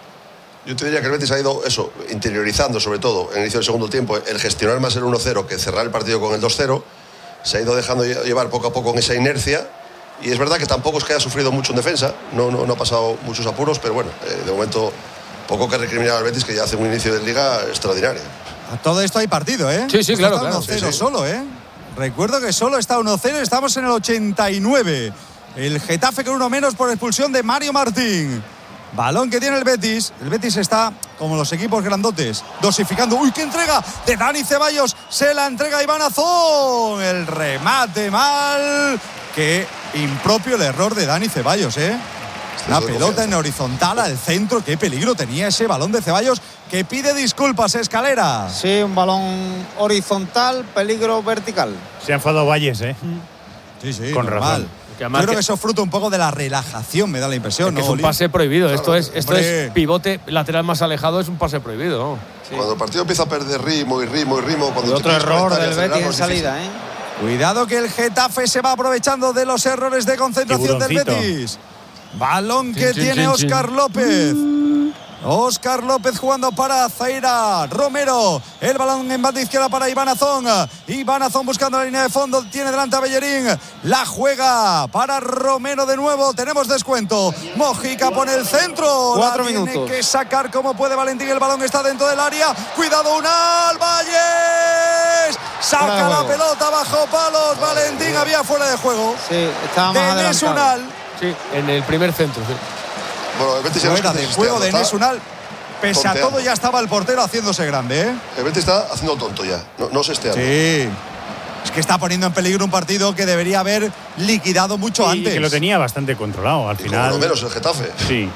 Yo te diría que el Betis ha ido eso, interiorizando sobre todo en el inicio del segundo tiempo, el gestionar más el uno cero que cerrar el partido con el dos cero. Se ha ido dejando llevar poco a poco en esa inercia y es verdad que tampoco es que haya sufrido mucho en defensa, no, no, no ha pasado muchos apuros, pero bueno, eh, de momento poco que recriminar al Betis, que ya hace un inicio de liga extraordinario. A todo esto hay partido, ¿eh? Sí, sí, esto claro, está claro. uno cero Sí, sí. solo, ¿eh? Recuerdo que solo está uno cero, estamos en el ochenta y nueve. El Getafe con uno menos por expulsión de Mario Martín. Balón que tiene el Betis. El Betis está, como los equipos grandotes, dosificando. ¡Uy, qué entrega! De Dani Ceballos. Se la entrega a Iván Azón. El remate mal. Qué impropio el error de Dani Ceballos, ¿eh? La pelota en horizontal al centro. Qué peligro tenía ese balón de Ceballos, que pide disculpas, Escalera. Sí, un balón horizontal, peligro vertical. Se ha enfadado Valles, ¿eh? Sí, sí, con normal. razón. Yo creo que eso fruta un poco de la relajación, me da la impresión, Es que ¿no, es un Oli? pase prohibido. Claro, esto es, esto hombre. es pivote lateral más alejado, es un pase prohibido, ¿no? Sí. Cuando el partido empieza a perder ritmo y ritmo y ritmo, cuando Y otro te quieres error conectar y del acelerarlo, Betis en es difícil. salida, ¿eh? Cuidado que el Getafe se va aprovechando de los errores de concentración del Tiburoncito. Betis. Balón que Chin, chin, tiene chin, Óscar chin. López. Óscar López jugando para Zaira Romero. El balón en banda izquierda para Iván Azón. Iván Azón buscando la línea de fondo. Tiene delante a Bellerín. La juega para Romero de nuevo. Tenemos descuento. Mojica pone el centro. Cuatro La tiene minutos. que sacar como puede Valentín. El balón está dentro del área. Cuidado, Unal. Valles. Saca Fuera de la juego. pelota bajo palos. Valentín había fuera de juego. Sí, estaba más Denis adelantado. Unal. Sí, en el primer centro, sí. Bueno, el Betis ya no Fuera está de juego de está Enes Unal. Pese a tonteando. todo, ya estaba el portero haciéndose grande, ¿eh? El Betis está haciendo tonto ya, no, no se esté Sí. Es que está poniendo en peligro un partido que debería haber liquidado mucho Y antes. que lo tenía bastante controlado al Y final. como lo menos el Getafe. Sí.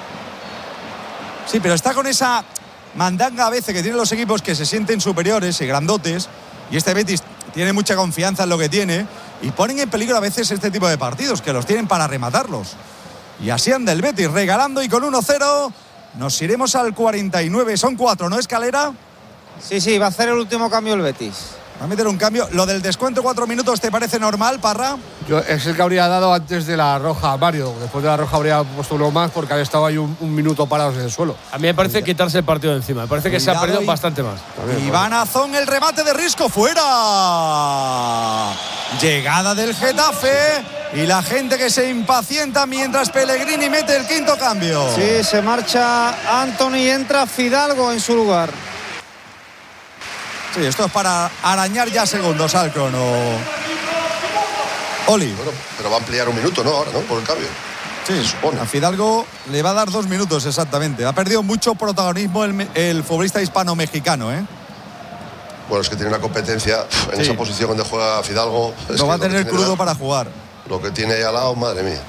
Sí, pero está con esa mandanga a veces que tienen los equipos que se sienten superiores y grandotes. Y este Betis tiene mucha confianza en lo que tiene. Y ponen en peligro a veces este tipo de partidos, que los tienen para rematarlos. Y así anda el Betis, regalando y con uno cero. Nos iremos al cuarenta y nueve. Son cuatro, ¿no, Escalera? Sí, sí, va a hacer el último cambio el Betis. Va a meter un cambio. ¿Lo del descuento cuatro minutos te parece normal, Parra? Yo, es el que habría dado antes de la roja, Mario. Después de la roja habría puesto uno más porque había estado ahí un, un minuto parados en el suelo. A mí me parece quitarse el partido de encima. Me parece que se ha Cuidado perdido y- bastante más. Iván Azón, el remate de Risco fuera. Llegada del Getafe y la gente que se impacienta mientras Pellegrini mete el quinto cambio. Sí, se marcha Anthony y entra Fidalgo en su lugar. Sí, esto es para arañar ya segundos al crono. Oli. Bueno, pero va a ampliar un minuto, ¿no? Ahora, ¿no? Por el cambio. Sí, a Fidalgo le va a dar dos minutos exactamente. Ha perdido mucho protagonismo el, el futbolista hispano-mexicano, ¿eh? Bueno, es que tiene una competencia en sí. esa posición donde juega Fidalgo. Lo va a tener crudo para jugar. Lo que tiene ahí al lado, madre mía.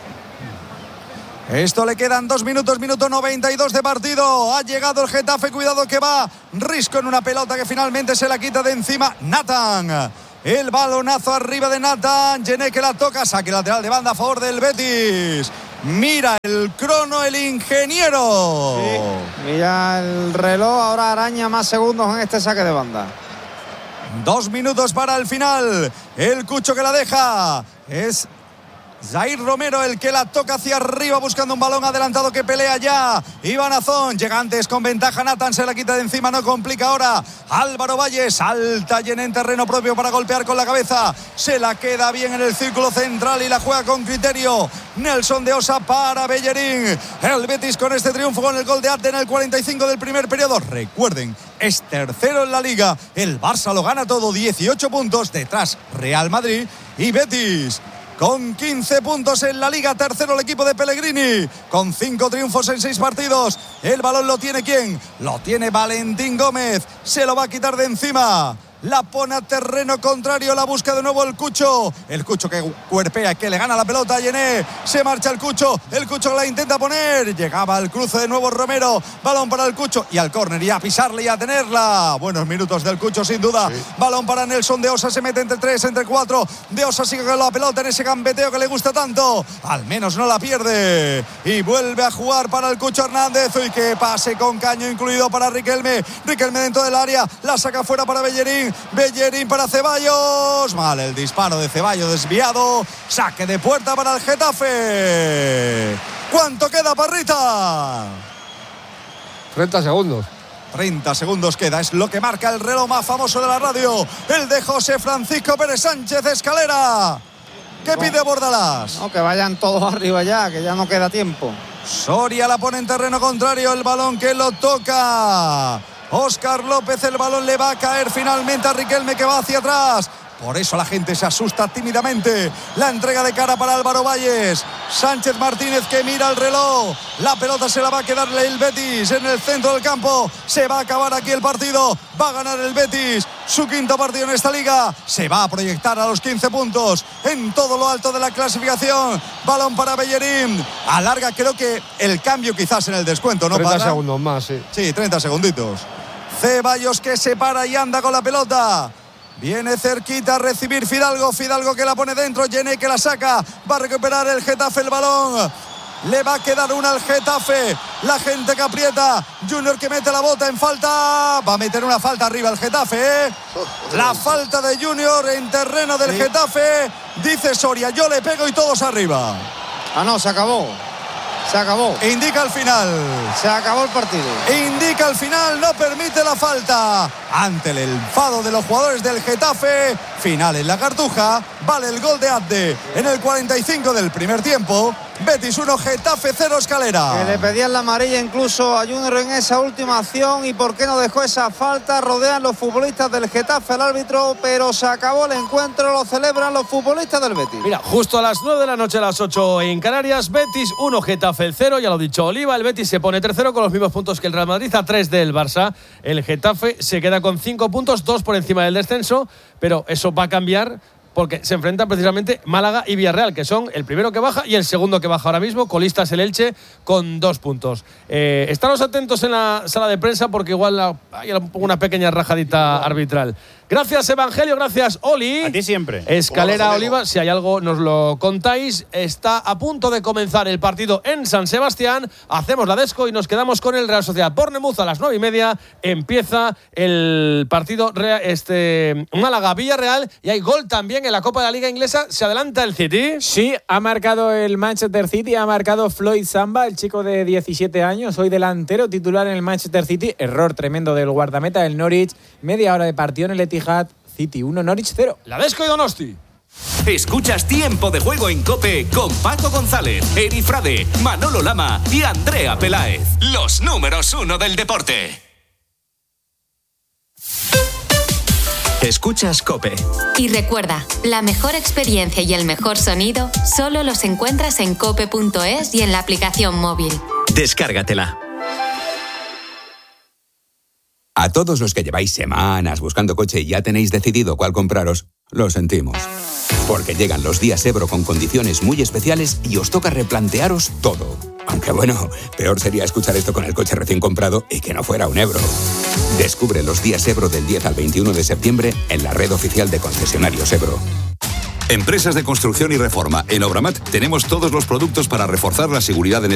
Esto le quedan dos minutos, minuto noventa y dos de partido. Ha llegado el Getafe, cuidado que va Risco en una pelota que finalmente se la quita de encima Nathan. El balonazo arriba de Nathan. Gené que la toca, saque lateral de banda a favor del Betis. Mira el crono, el ingeniero. Sí, mira el reloj, ahora araña más segundos en este saque de banda. Dos minutos para el final. El Cucho que la deja. Es Zair Romero el que la toca hacia arriba buscando un balón adelantado que pelea ya. Iván Azón llega antes con ventaja. Nathan se la quita de encima, no complica ahora. Álvaro Valle salta y en terreno propio para golpear con la cabeza. Se la queda bien en el círculo central y la juega con criterio. Nelson de Osa para Bellerín. El Betis con este triunfo con el gol de Arte en el cuarenta y cinco del primer periodo. Recuerden, es tercero en la Liga. El Barça lo gana todo, dieciocho puntos. Detrás Real Madrid y Betis con quince puntos en la Liga, tercero el equipo de Pellegrini, con cinco triunfos en seis partidos. El balón lo tiene ¿quién? Lo tiene Valentín Gómez, se lo va a quitar de encima. La pone a terreno contrario, la busca de nuevo el Cucho. El Cucho que cuerpea, que le gana la pelota a Yené. Se marcha el Cucho, el Cucho la intenta poner. Llegaba al cruce de nuevo Romero. Balón para el Cucho y al córner y a pisarle y a tenerla. Buenos minutos del Cucho sin duda. Sí. Balón para Nelson de Osa, se mete entre tres, entre cuatro. De Osa sigue con la pelota en ese gambeteo que le gusta tanto. Al menos no la pierde. Y vuelve a jugar para el Cucho Hernández. Y que pase con caño incluido para Riquelme. Riquelme dentro del área, la saca fuera para Bellerín. Bellerín para Ceballos. Mal el disparo de Ceballos desviado. Saque de puerta para el Getafe. ¿Cuánto queda, Parrita? treinta segundos. treinta segundos queda, es lo que marca el reloj más famoso de la radio. El de José Francisco Pérez Sánchez Escalera. ¿Qué no, pide Bordalás? No, que vayan todos arriba ya, que ya no queda tiempo. Soria la pone en terreno contrario. El balón que lo toca Óscar López, el balón le va a caer finalmente a Riquelme que va hacia atrás. Por eso la gente se asusta tímidamente. La entrega de cara para Álvaro Valles. Sánchez Martínez que mira el reloj. La pelota se la va a quedarle el Betis en el centro del campo. Se va a acabar aquí el partido. Va a ganar el Betis su quinto partido en esta liga. Se va a proyectar a los quince puntos en todo lo alto de la clasificación. Balón para Bellerín. Alarga creo que el cambio quizás en el descuento, ¿no? treinta para... segundos más, sí. Sí, treinta segunditos. Ceballos que se para y anda con la pelota. Viene cerquita a recibir Fidalgo. Fidalgo que la pone dentro. Yené que la saca. Va a recuperar el Getafe el balón. Le va a quedar una al Getafe. La gente que aprieta. Junior que mete la bota en falta. Va a meter una falta arriba el Getafe, ¿eh? La falta de Junior en terreno del sí. Getafe. Dice Soria, yo le pego y todos arriba. Ah, no, se acabó. Se acabó. Indica el final. Se acabó el partido. Indica el final, no permite la falta. Ante el enfado de los jugadores del Getafe. Final en la Cartuja. Vale el gol de Abde en el cuarenta y cinco del primer tiempo. Betis uno, Getafe cero, Escalera. Que le pedían la amarilla incluso a Junior en esa última acción. ¿Y por qué no dejó esa falta? Rodean los futbolistas del Getafe al árbitro, pero se acabó el encuentro. Lo celebran los futbolistas del Betis. Mira, justo a las nueve de la noche, a las ocho en Canarias. Betis uno, Getafe cero. Ya lo ha dicho Oliva. El Betis se pone tercero con los mismos puntos que el Real Madrid, a tres del Barça. El Getafe se queda con cinco puntos, dos por encima del descenso. Pero eso va a cambiar, porque se enfrentan precisamente Málaga y Villarreal, que son el primero que baja y el segundo que baja ahora mismo. Colistas el Elche con dos puntos. Eh, estaros atentos en la sala de prensa porque igual hay una pequeña rajadita arbitral. Gracias, Evangelio, gracias, Oli. A ti siempre. Escalera, Oliva, si hay algo nos lo contáis. Está a punto de comenzar el partido en San Sebastián. Hacemos la desco y nos quedamos con el Real Sociedad Bournemouth a las nueve y media. Empieza el partido este, Málaga-Villarreal y hay gol también en la Copa de la Liga Inglesa. ¿Se adelanta el City? Sí, ha marcado el Manchester City, ha marcado Floyd Samba, el chico de diecisiete años, hoy delantero titular en el Manchester City. Error tremendo del guardameta del Norwich. Media hora de partido en el Etihad. City uno, Norwich cero. La Desco y Donosti. Escuchas Tiempo de Juego en COPE con Paco González, Eri Frade, Manolo Lama y Andrea Peláez. Los números uno del deporte. Escuchas COPE. Y recuerda, la mejor experiencia y el mejor sonido solo los encuentras en cope punto es y en la aplicación móvil. Descárgatela. A todos los que lleváis semanas buscando coche y ya tenéis decidido cuál compraros, lo sentimos. Porque llegan los días Ebro con condiciones muy especiales y os toca replantearos todo. Aunque bueno, peor sería escuchar esto con el coche recién comprado y que no fuera un Ebro. Descubre los días Ebro del diez al veintiuno de septiembre en la red oficial de concesionarios Ebro. Empresas de construcción y reforma. En Obramat tenemos todos los productos para reforzar la seguridad en el